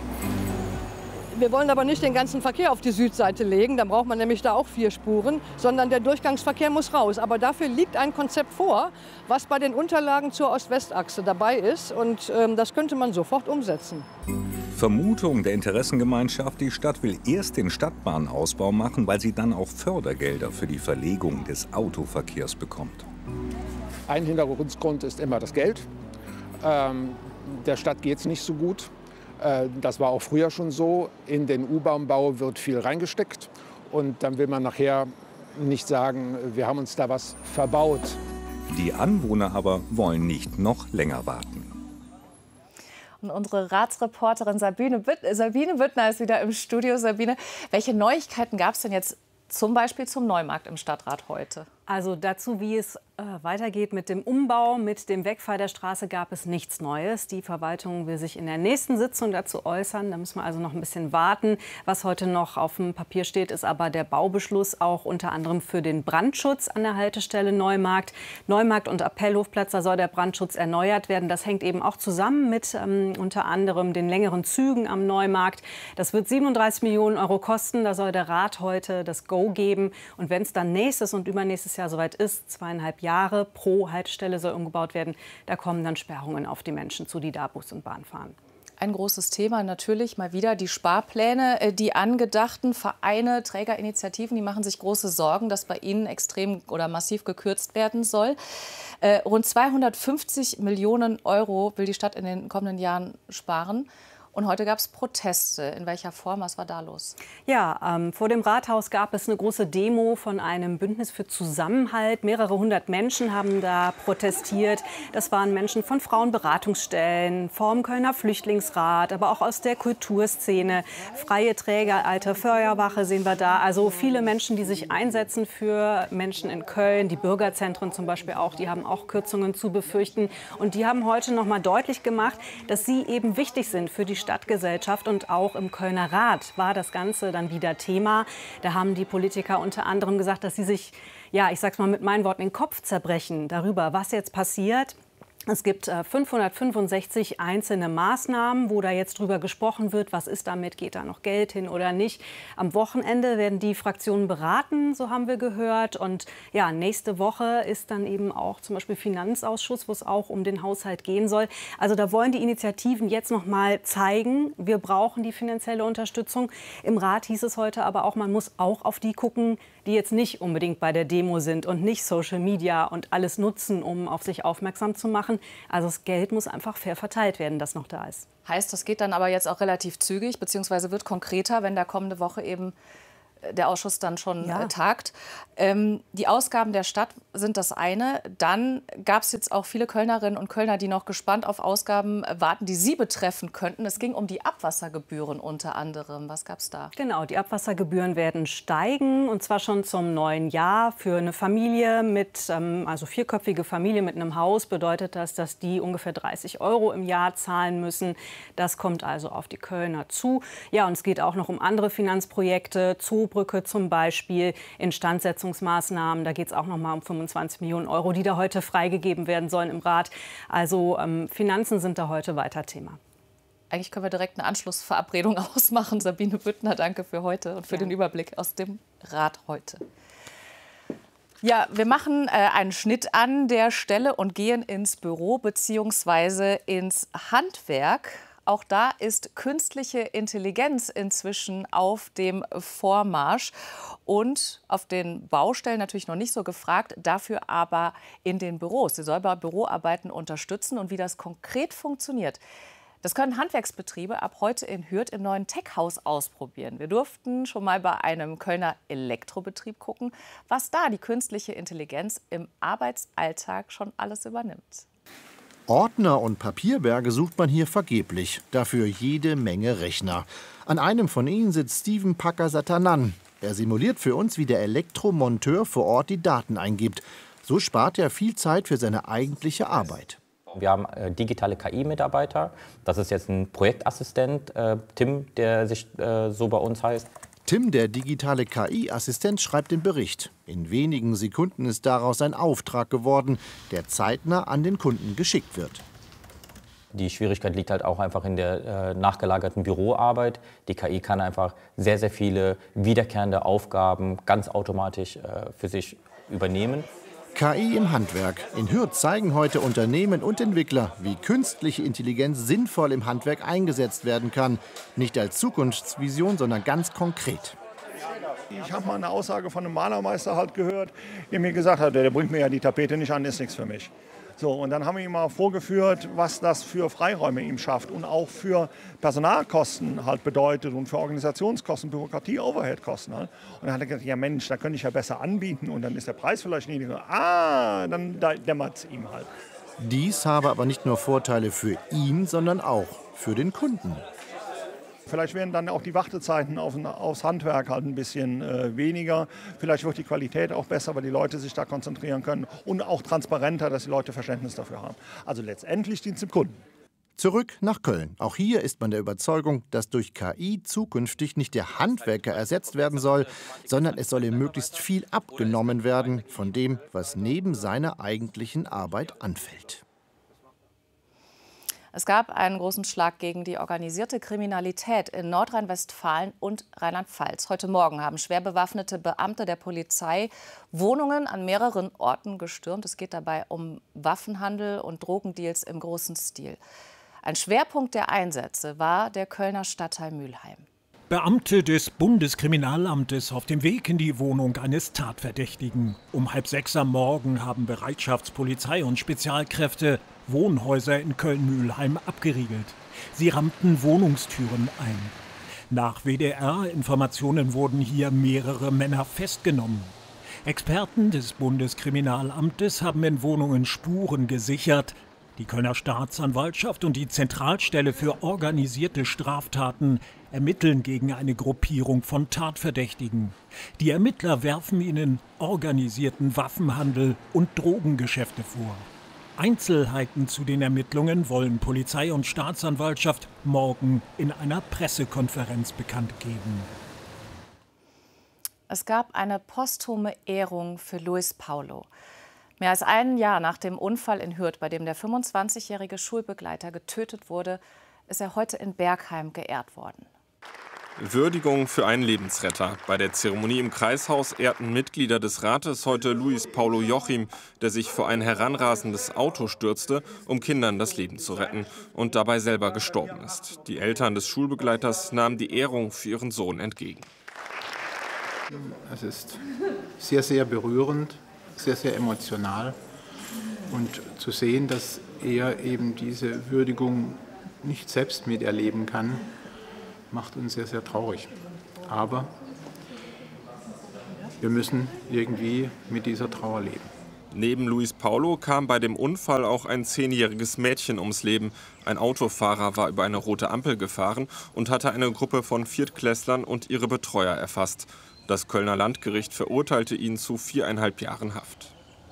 Wir wollen aber nicht den ganzen Verkehr auf die Südseite legen, dann braucht man nämlich da auch vier Spuren, sondern der Durchgangsverkehr muss raus. Aber dafür liegt ein Konzept vor, was bei den Unterlagen zur Ost-West-Achse dabei ist und ähm, das könnte man sofort umsetzen. Vermutung der Interessengemeinschaft, die Stadt will erst den Stadtbahnausbau machen, weil sie dann auch Fördergelder für die Verlegung des Autoverkehrs bekommt. Ein Hintergrund ist immer das Geld. Ähm, der Stadt geht es nicht so gut. Das war auch früher schon so. In den U-Bahn-Bau wird viel reingesteckt. Und dann will man nachher nicht sagen, wir haben uns da was verbaut. Die Anwohner aber wollen nicht noch länger warten. Und unsere Ratsreporterin Sabine, Bütt Sabine Büttner ist wieder im Studio. Sabine, welche Neuigkeiten gab es denn jetzt zum Beispiel zum Neumarkt im Stadtrat heute? Also dazu, wie es äh, weitergeht mit dem Umbau, mit dem Wegfall der Straße, gab es nichts Neues. Die Verwaltung will sich in der nächsten Sitzung dazu äußern. Da müssen wir also noch ein bisschen warten. Was heute noch auf dem Papier steht, ist aber der Baubeschluss auch unter anderem für den Brandschutz an der Haltestelle Neumarkt. Neumarkt und Appellhofplatz, da soll der Brandschutz erneuert werden. Das hängt eben auch zusammen mit ähm, unter anderem den längeren Zügen am Neumarkt. Das wird siebenunddreißig Millionen Euro kosten. Da soll der Rat heute das Go geben. Und wenn es dann nächstes und übernächstes Jahr soweit ist, zweieinhalb Jahre pro Haltestelle soll umgebaut werden, da kommen dann Sperrungen auf die Menschen zu, die da Bus und Bahn fahren. Ein großes Thema natürlich mal wieder die Sparpläne. Die angedachten Vereine, Trägerinitiativen, die machen sich große Sorgen, dass bei ihnen extrem oder massiv gekürzt werden soll. Äh, rund zweihundertfünfzig Millionen Euro will die Stadt in den kommenden Jahren sparen. Und heute gab es Proteste. In welcher Form? Was war da los? Ja, ähm, vor dem Rathaus gab es eine große Demo von einem Bündnis für Zusammenhalt. Mehrere hundert Menschen haben da protestiert. Das waren Menschen von Frauenberatungsstellen, vom Kölner Flüchtlingsrat, aber auch aus der Kulturszene. Freie Träger, Alte Feuerwache sehen wir da. Also viele Menschen, die sich einsetzen für Menschen in Köln. Die Bürgerzentren zum Beispiel auch, die haben auch Kürzungen zu befürchten. Und die haben heute noch mal deutlich gemacht, dass sie eben wichtig sind für die Stadtgesellschaft, und auch im Kölner Rat war das Ganze dann wieder Thema. Da haben die Politiker unter anderem gesagt, dass sie sich, ja, ich sag's mal mit meinen Worten, den Kopf zerbrechen darüber, was jetzt passiert, Es gibt fünfhundertfünfundsechzig einzelne Maßnahmen, wo da jetzt drüber gesprochen wird, was ist damit, geht da noch Geld hin oder nicht. Am Wochenende werden die Fraktionen beraten, so haben wir gehört. Und ja, nächste Woche ist dann eben auch zum Beispiel Finanzausschuss, wo es auch um den Haushalt gehen soll. Also da wollen die Initiativen jetzt noch mal zeigen, wir brauchen die finanzielle Unterstützung. Im Rat hieß es heute aber auch, man muss auch auf die gucken, die jetzt nicht unbedingt bei der Demo sind und nicht Social Media und alles nutzen, um auf sich aufmerksam zu machen. Also das Geld muss einfach fair verteilt werden, das noch da ist. Heißt, das geht dann aber jetzt auch relativ zügig, beziehungsweise wird konkreter, wenn da kommende Woche eben der Ausschuss dann schon ja. äh, tagt. Ähm, die Ausgaben der Stadt sind das eine. Dann gab es jetzt auch viele Kölnerinnen und Kölner, die noch gespannt auf Ausgaben warten, die sie betreffen könnten. Es ging um die Abwassergebühren unter anderem. Was gab es da? Genau, die Abwassergebühren werden steigen, und zwar schon zum neuen Jahr. Für eine Familie mit, ähm, also vierköpfige Familie mit einem Haus bedeutet das, dass die ungefähr dreißig Euro im Jahr zahlen müssen. Das kommt also auf die Kölner zu. Ja, und es geht auch noch um andere Finanzprojekte, zu Brücke zum Beispiel, Instandsetzungsmaßnahmen. Da geht es auch noch mal um fünfundzwanzig Millionen Euro, die da heute freigegeben werden sollen im Rat. Also ähm, Finanzen sind da heute weiter Thema. Eigentlich können wir direkt eine Anschlussverabredung ausmachen. Sabine Büttner, danke für heute und für ja. den Überblick aus dem Rat heute. Ja, wir machen äh, einen Schnitt an der Stelle und gehen ins Büro bzw. ins Handwerk. Auch da ist künstliche Intelligenz inzwischen auf dem Vormarsch und auf den Baustellen natürlich noch nicht so gefragt, dafür aber in den Büros. Sie soll bei Büroarbeiten unterstützen, und wie das konkret funktioniert, das können Handwerksbetriebe ab heute in Hürth im neuen Tech-Haus ausprobieren. Wir durften schon mal bei einem Kölner Elektrobetrieb gucken, was da die künstliche Intelligenz im Arbeitsalltag schon alles übernimmt. Ordner und Papierberge sucht man hier vergeblich, dafür jede Menge Rechner. An einem von ihnen sitzt Steven Packer-Satanan. Er simuliert für uns, wie der Elektromonteur vor Ort die Daten eingibt. So spart er viel Zeit für seine eigentliche Arbeit. Wir haben äh, digitale K I-Mitarbeiter. Das ist jetzt ein Projektassistent, äh, Tim, der sich äh, so bei uns heißt. Tim, der digitale K I-Assistent, schreibt den Bericht. In wenigen Sekunden ist daraus ein Auftrag geworden, der zeitnah an den Kunden geschickt wird. Die Schwierigkeit liegt halt auch einfach in der äh, nachgelagerten Büroarbeit. Die K I kann einfach sehr, sehr viele wiederkehrende Aufgaben ganz automatisch äh, für sich übernehmen. K I im Handwerk. In Hürth zeigen heute Unternehmen und Entwickler, wie künstliche Intelligenz sinnvoll im Handwerk eingesetzt werden kann. Nicht als Zukunftsvision, sondern ganz konkret. Ich habe mal eine Aussage von einem Malermeister halt gehört, der mir gesagt hat, der bringt mir ja die Tapete nicht an, ist nichts für mich. So, und dann haben wir ihm mal vorgeführt, was das für Freiräume ihm schafft und auch für Personalkosten halt bedeutet und für Organisationskosten, Bürokratie, Overheadkosten. Halt. Und dann hat er gesagt, ja Mensch, da könnte ich ja besser anbieten und dann ist der Preis vielleicht niedriger. Ah, dann dämmert es ihm halt. Dies habe aber nicht nur Vorteile für ihn, sondern auch für den Kunden. Vielleicht werden dann auch die Wartezeiten auf, aufs Handwerk halt ein bisschen äh, weniger. Vielleicht wird die Qualität auch besser, weil die Leute sich da konzentrieren können. Und auch transparenter, dass die Leute Verständnis dafür haben. Also letztendlich dient es dem Kunden. Zurück nach Köln. Auch hier ist man der Überzeugung, dass durch K I zukünftig nicht der Handwerker ersetzt werden soll, sondern es soll ihm möglichst viel abgenommen werden von dem, was neben seiner eigentlichen Arbeit anfällt. Es gab einen großen Schlag gegen die organisierte Kriminalität in Nordrhein-Westfalen und Rheinland-Pfalz. Heute Morgen haben schwer bewaffnete Beamte der Polizei Wohnungen an mehreren Orten gestürmt. Es geht dabei um Waffenhandel und Drogendeals im großen Stil. Ein Schwerpunkt der Einsätze war der Kölner Stadtteil Mülheim. Beamte des Bundeskriminalamtes auf dem Weg in die Wohnung eines Tatverdächtigen. Um halb sechs am Morgen haben Bereitschaftspolizei und Spezialkräfte Wohnhäuser in Köln-Mülheim abgeriegelt. Sie rammten Wohnungstüren ein. Nach W D R-Informationen wurden hier mehrere Männer festgenommen. Experten des Bundeskriminalamtes haben in Wohnungen Spuren gesichert. Die Kölner Staatsanwaltschaft und die Zentralstelle für organisierte Straftaten ermitteln gegen eine Gruppierung von Tatverdächtigen. Die Ermittler werfen ihnen organisierten Waffenhandel und Drogengeschäfte vor. Einzelheiten zu den Ermittlungen wollen Polizei und Staatsanwaltschaft morgen in einer Pressekonferenz bekannt geben. Es gab eine posthume Ehrung für Luis Paulo. Mehr als ein Jahr nach dem Unfall in Hürth, bei dem der fünfundzwanzigjährige Schulbegleiter getötet wurde, ist er heute in Bergheim geehrt worden. Würdigung für einen Lebensretter. Bei der Zeremonie im Kreishaus ehrten Mitglieder des Rates heute Luis Paulo Jochim, der sich vor ein heranrasendes Auto stürzte, um Kindern das Leben zu retten und dabei selber gestorben ist. Die Eltern des Schulbegleiters nahmen die Ehrung für ihren Sohn entgegen. Es ist sehr, sehr berührend, sehr, sehr emotional. Und zu sehen, dass er eben diese Würdigung nicht selbst miterleben kann, macht uns sehr, sehr traurig. Aber wir müssen irgendwie mit dieser Trauer leben. Neben Luis Paulo kam bei dem Unfall auch ein zehnjähriges Mädchen ums Leben. Ein Autofahrer war über eine rote Ampel gefahren und hatte eine Gruppe von Viertklässlern und ihre Betreuer erfasst. Das Kölner Landgericht verurteilte ihn zu viereinhalb Jahren Haft.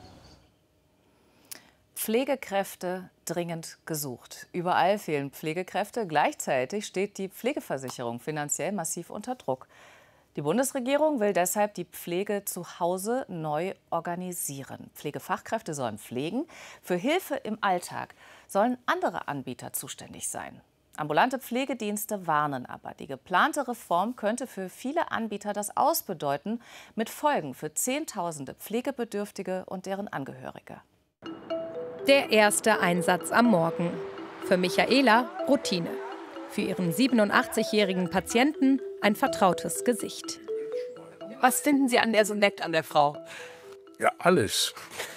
Pflegekräfte dringend gesucht. Überall fehlen Pflegekräfte. Gleichzeitig steht die Pflegeversicherung finanziell massiv unter Druck. Die Bundesregierung will deshalb die Pflege zu Hause neu organisieren. Pflegefachkräfte sollen pflegen. Für Hilfe im Alltag sollen andere Anbieter zuständig sein. Ambulante Pflegedienste warnen aber. Die geplante Reform könnte für viele Anbieter das Aus bedeuten, mit Folgen für Zehntausende Pflegebedürftige und deren Angehörige. Der erste Einsatz am Morgen. Für Michaela Routine. Für ihren siebenundachtzigjährigen Patienten ein vertrautes Gesicht. Was finden Sie an der so nett an der Frau? Ja, alles.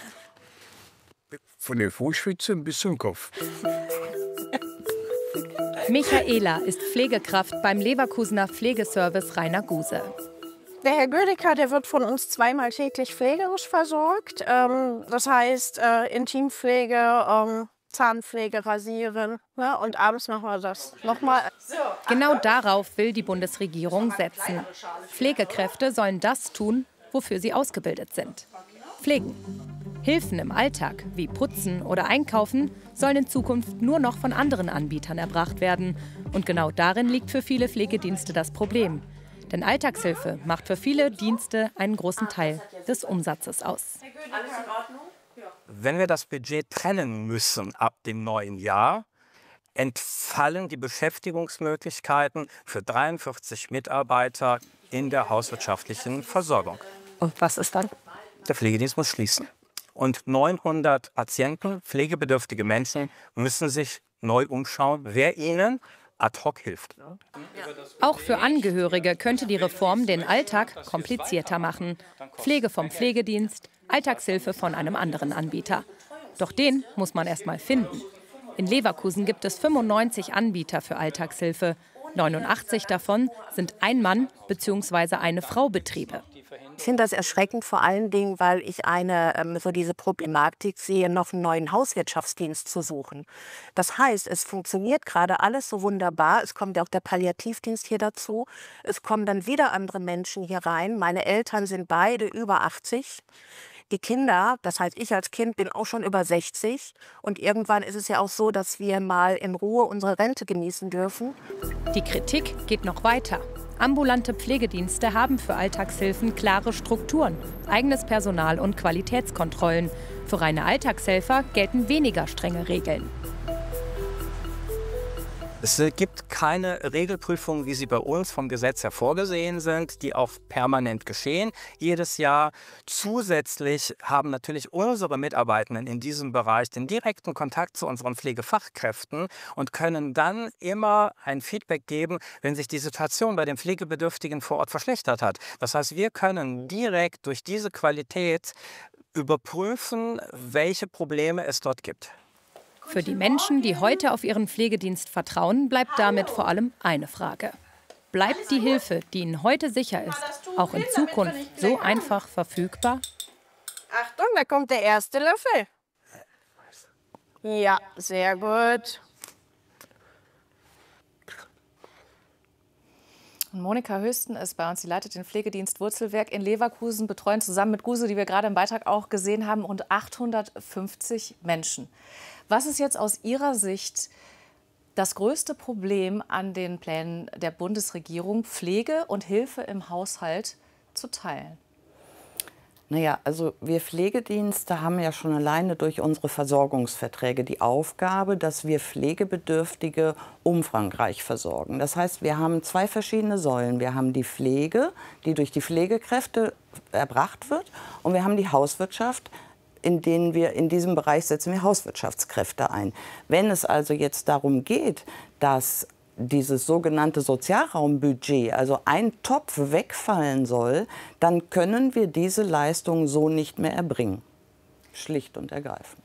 Von der Fußspitze bis zum Kopf. Michaela ist Pflegekraft beim Leverkusener Pflegeservice Rainer Guse. Der Herr Gödecker, der wird von uns zweimal täglich pflegerisch versorgt. Ähm, das heißt äh, Intimpflege, ähm, Zahnpflege, Rasieren. Ne? Und abends machen wir das nochmal. Genau darauf will die Bundesregierung setzen. Pflegekräfte sollen das tun, wofür sie ausgebildet sind. Pflegen. Hilfen im Alltag, wie Putzen oder Einkaufen, sollen in Zukunft nur noch von anderen Anbietern erbracht werden. Und genau darin liegt für viele Pflegedienste das Problem. Denn Alltagshilfe macht für viele Dienste einen großen Teil des Umsatzes aus. Wenn wir das Budget trennen müssen ab dem neuen Jahr, entfallen die Beschäftigungsmöglichkeiten für dreiundvierzig Mitarbeiter in der hauswirtschaftlichen Versorgung. Und was ist dann? Der Pflegedienst muss schließen. Und neunhundert Patienten, pflegebedürftige Menschen, müssen sich neu umschauen, wer ihnen ad hoc hilft. Auch für Angehörige könnte die Reform den Alltag komplizierter machen. Pflege vom Pflegedienst, Alltagshilfe von einem anderen Anbieter. Doch den muss man erst mal finden. In Leverkusen gibt es fünfundneunzig Anbieter für Alltagshilfe. neunundachtzig davon sind Ein-Mann- bzw. eine Frau-Betriebe. Ich finde das erschreckend, vor allen Dingen, weil ich eine, ähm, so diese Problematik sehe, noch einen neuen Hauswirtschaftsdienst zu suchen. Das heißt, es funktioniert gerade alles so wunderbar. Es kommt ja auch der Palliativdienst hier dazu. Es kommen dann wieder andere Menschen hier rein. Meine Eltern sind beide über achtzig. Die Kinder, das heißt, ich als Kind bin auch schon über sechzig. Und irgendwann ist es ja auch so, dass wir mal in Ruhe unsere Rente genießen dürfen. Die Kritik geht noch weiter. Ambulante Pflegedienste haben für Alltagshilfen klare Strukturen, eigenes Personal und Qualitätskontrollen. Für reine Alltagshelfer gelten weniger strenge Regeln. Es gibt keine Regelprüfungen, wie sie bei uns vom Gesetz her vorgesehen sind, die auch permanent geschehen. Jedes Jahr zusätzlich haben natürlich unsere Mitarbeitenden in diesem Bereich den direkten Kontakt zu unseren Pflegefachkräften und können dann immer ein Feedback geben, wenn sich die Situation bei den Pflegebedürftigen vor Ort verschlechtert hat. Das heißt, wir können direkt durch diese Qualität überprüfen, welche Probleme es dort gibt. Für die Menschen, die heute auf ihren Pflegedienst vertrauen, bleibt damit vor allem eine Frage. Bleibt die Hilfe, die ihnen heute sicher ist, auch in Zukunft so einfach verfügbar? Achtung, da kommt der erste Löffel. Ja, sehr gut. Und Monika Höchsten ist bei uns, sie leitet den Pflegedienst Wurzelwerk in Leverkusen, betreuen zusammen mit Guse, die wir gerade im Beitrag auch gesehen haben, rund achthundertfünfzig Menschen. Was ist jetzt aus Ihrer Sicht das größte Problem an den Plänen der Bundesregierung, Pflege und Hilfe im Haushalt zu teilen? Naja, also wir Pflegedienste haben ja schon alleine durch unsere Versorgungsverträge die Aufgabe, dass wir Pflegebedürftige umfangreich versorgen. Das heißt, wir haben zwei verschiedene Säulen. Wir haben die Pflege, die durch die Pflegekräfte erbracht wird, und wir haben die Hauswirtschaft, in denen wir in diesem Bereich setzen wir Hauswirtschaftskräfte ein. Wenn es also jetzt darum geht, dass dieses sogenannte Sozialraumbudget, also ein Topf wegfallen soll, dann können wir diese Leistungen so nicht mehr erbringen. Schlicht und ergreifend.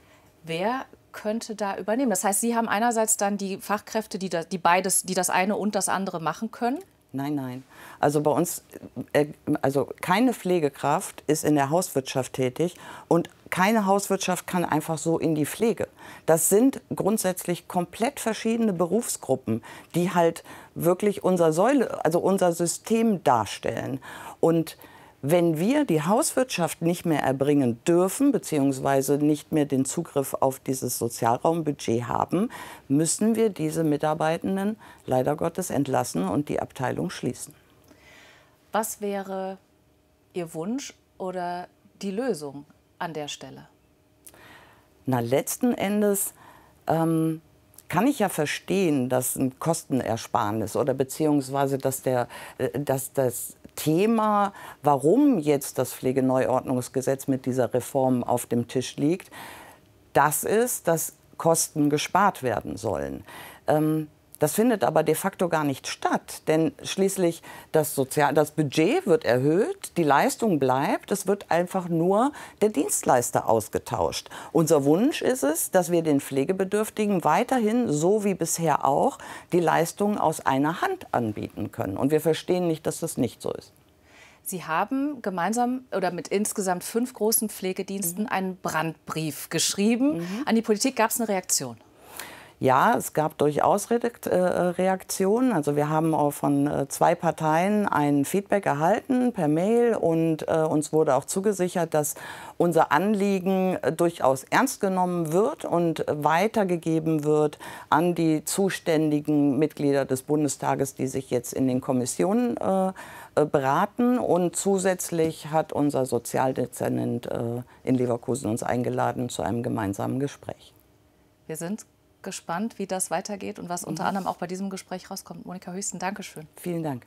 Wer könnte da übernehmen? Das heißt, Sie haben einerseits dann die Fachkräfte, die das, die beides, die das eine und das andere machen können? Nein, nein. Also bei uns, äh, also keine Pflegekraft ist in der Hauswirtschaft tätig und keine Hauswirtschaft kann einfach so in die Pflege. Das sind grundsätzlich komplett verschiedene Berufsgruppen, die halt wirklich unser Säule, also unser System darstellen. Und wenn wir die Hauswirtschaft nicht mehr erbringen dürfen, beziehungsweise nicht mehr den Zugriff auf dieses Sozialraumbudget haben, müssen wir diese Mitarbeitenden leider Gottes entlassen und die Abteilung schließen. Was wäre Ihr Wunsch oder die Lösung an der Stelle? Na, letzten Endes ähm, kann ich ja verstehen, dass ein Kostenersparnis oder beziehungsweise dass, der, äh, dass das Thema, warum jetzt das Pflegeneuordnungsgesetz mit dieser Reform auf dem Tisch liegt, das ist, dass Kosten gespart werden sollen. Ähm, das findet aber de facto gar nicht statt, denn schließlich das, Sozial das Budget wird erhöht, die Leistung bleibt, es wird einfach nur der Dienstleister ausgetauscht. Unser Wunsch ist es, dass wir den Pflegebedürftigen weiterhin, so wie bisher auch, die Leistungen aus einer Hand anbieten können. Und wir verstehen nicht, dass das nicht so ist. Sie haben gemeinsam oder mit insgesamt fünf großen Pflegediensten mhm. einen Brandbrief geschrieben. Mhm. An die Politik gab es eine Reaktion? Ja, es gab durchaus Reaktionen. Also wir haben auch von zwei Parteien ein Feedback erhalten per Mail und äh, uns wurde auch zugesichert, dass unser Anliegen durchaus ernst genommen wird und weitergegeben wird an die zuständigen Mitglieder des Bundestages, die sich jetzt in den Kommissionen äh, beraten. Und zusätzlich hat unser Sozialdezernent äh, in Leverkusen uns eingeladen zu einem gemeinsamen Gespräch. Wir sind gespannt, wie das weitergeht und was unter anderem auch bei diesem Gespräch rauskommt. Monika Hüsten, Dankeschön. Vielen Dank.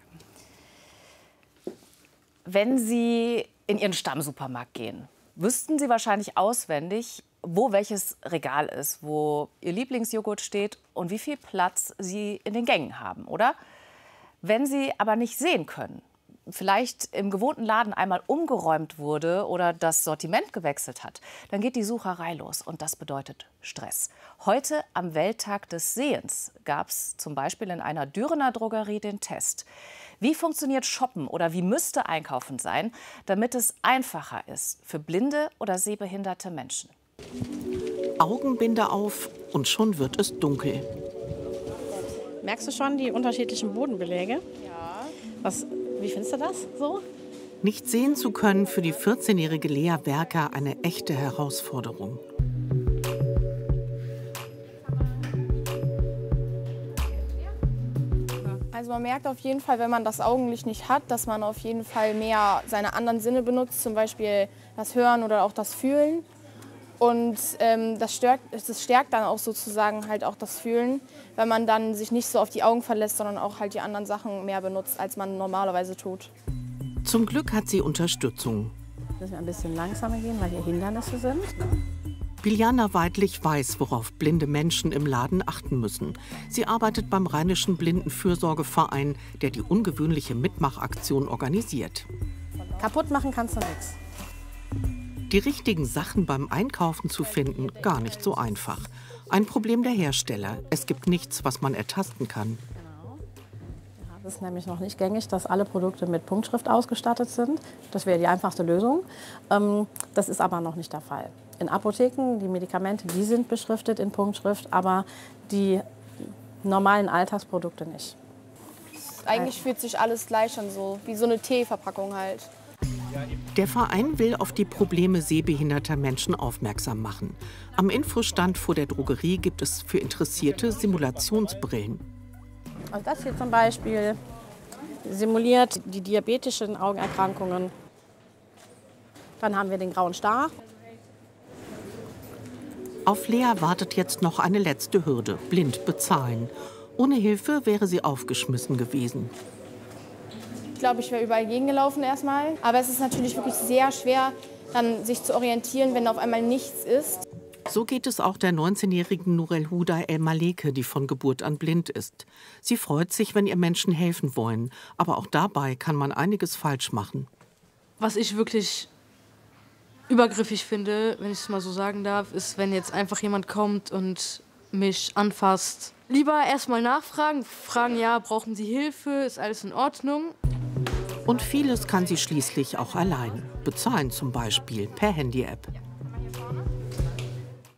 Wenn Sie in Ihren Stammsupermarkt gehen, wüssten Sie wahrscheinlich auswendig, wo welches Regal ist, wo Ihr Lieblingsjoghurt steht und wie viel Platz Sie in den Gängen haben, oder? Wenn Sie aber nicht sehen können, vielleicht im gewohnten Laden einmal umgeräumt wurde oder das Sortiment gewechselt hat, dann geht die Sucherei los und das bedeutet Stress. Heute am Welttag des Sehens gab es zum Beispiel in einer Dürener Drogerie den Test. Wie funktioniert Shoppen oder wie müsste Einkaufen sein, damit es einfacher ist für blinde oder sehbehinderte Menschen? Augenbinde auf und schon wird es dunkel. Merkst du schon die unterschiedlichen Bodenbeläge? Ja. Was Wie findest du das so? Nicht sehen zu können für die vierzehnjährige Lea Werker eine echte Herausforderung. Also man merkt auf jeden Fall, wenn man das Augenlicht nicht hat, dass man auf jeden Fall mehr seine anderen Sinne benutzt, zum Beispiel das Hören oder auch das Fühlen. Und ähm, das, stärkt, das stärkt dann auch sozusagen halt auch das Fühlen, wenn man dann sich nicht so auf die Augen verlässt, sondern auch halt die anderen Sachen mehr benutzt, als man normalerweise tut. Zum Glück hat sie Unterstützung. Müssen wir ein bisschen langsamer gehen, weil hier Hindernisse sind. Biljana Weidlich weiß, worauf blinde Menschen im Laden achten müssen. Sie arbeitet beim Rheinischen Blindenfürsorgeverein, der die ungewöhnliche Mitmachaktion organisiert. Kaputt machen kannst du nichts. Die richtigen Sachen beim Einkaufen zu finden, gar nicht so einfach. Ein Problem der Hersteller. Es gibt nichts, was man ertasten kann. Genau. Ja, das ist nämlich noch nicht gängig, dass alle Produkte mit Punktschrift ausgestattet sind. Das wäre die einfachste Lösung. Ähm, das ist aber noch nicht der Fall. In Apotheken, die Medikamente, die sind beschriftet in Punktschrift, aber die normalen Alltagsprodukte nicht. Eigentlich fühlt sich alles gleich an, so wie so eine Teeverpackung halt. Der Verein will auf die Probleme sehbehinderter Menschen aufmerksam machen. Am Infostand vor der Drogerie gibt es für Interessierte Simulationsbrillen. Also das hier zum Beispiel simuliert die diabetischen Augenerkrankungen. Dann haben wir den grauen Star. Auf Lea wartet jetzt noch eine letzte Hürde: blind bezahlen. Ohne Hilfe wäre sie aufgeschmissen gewesen. Ich glaube, ich wäre überall gegengelaufen erstmal. Aber es ist natürlich wirklich sehr schwer, dann sich zu orientieren, wenn auf einmal nichts ist. So geht es auch der neunzehnjährigen Nurel Huda El Maleke, die von Geburt an blind ist. Sie freut sich, wenn ihr Menschen helfen wollen. Aber auch dabei kann man einiges falsch machen. Was ich wirklich übergriffig finde, wenn ich es mal so sagen darf, ist, wenn jetzt einfach jemand kommt und mich anfasst. Lieber erstmal nachfragen, fragen, ja, brauchen Sie Hilfe, ist alles in Ordnung? Und vieles kann sie schließlich auch allein. Bezahlen zum Beispiel per Handy-App.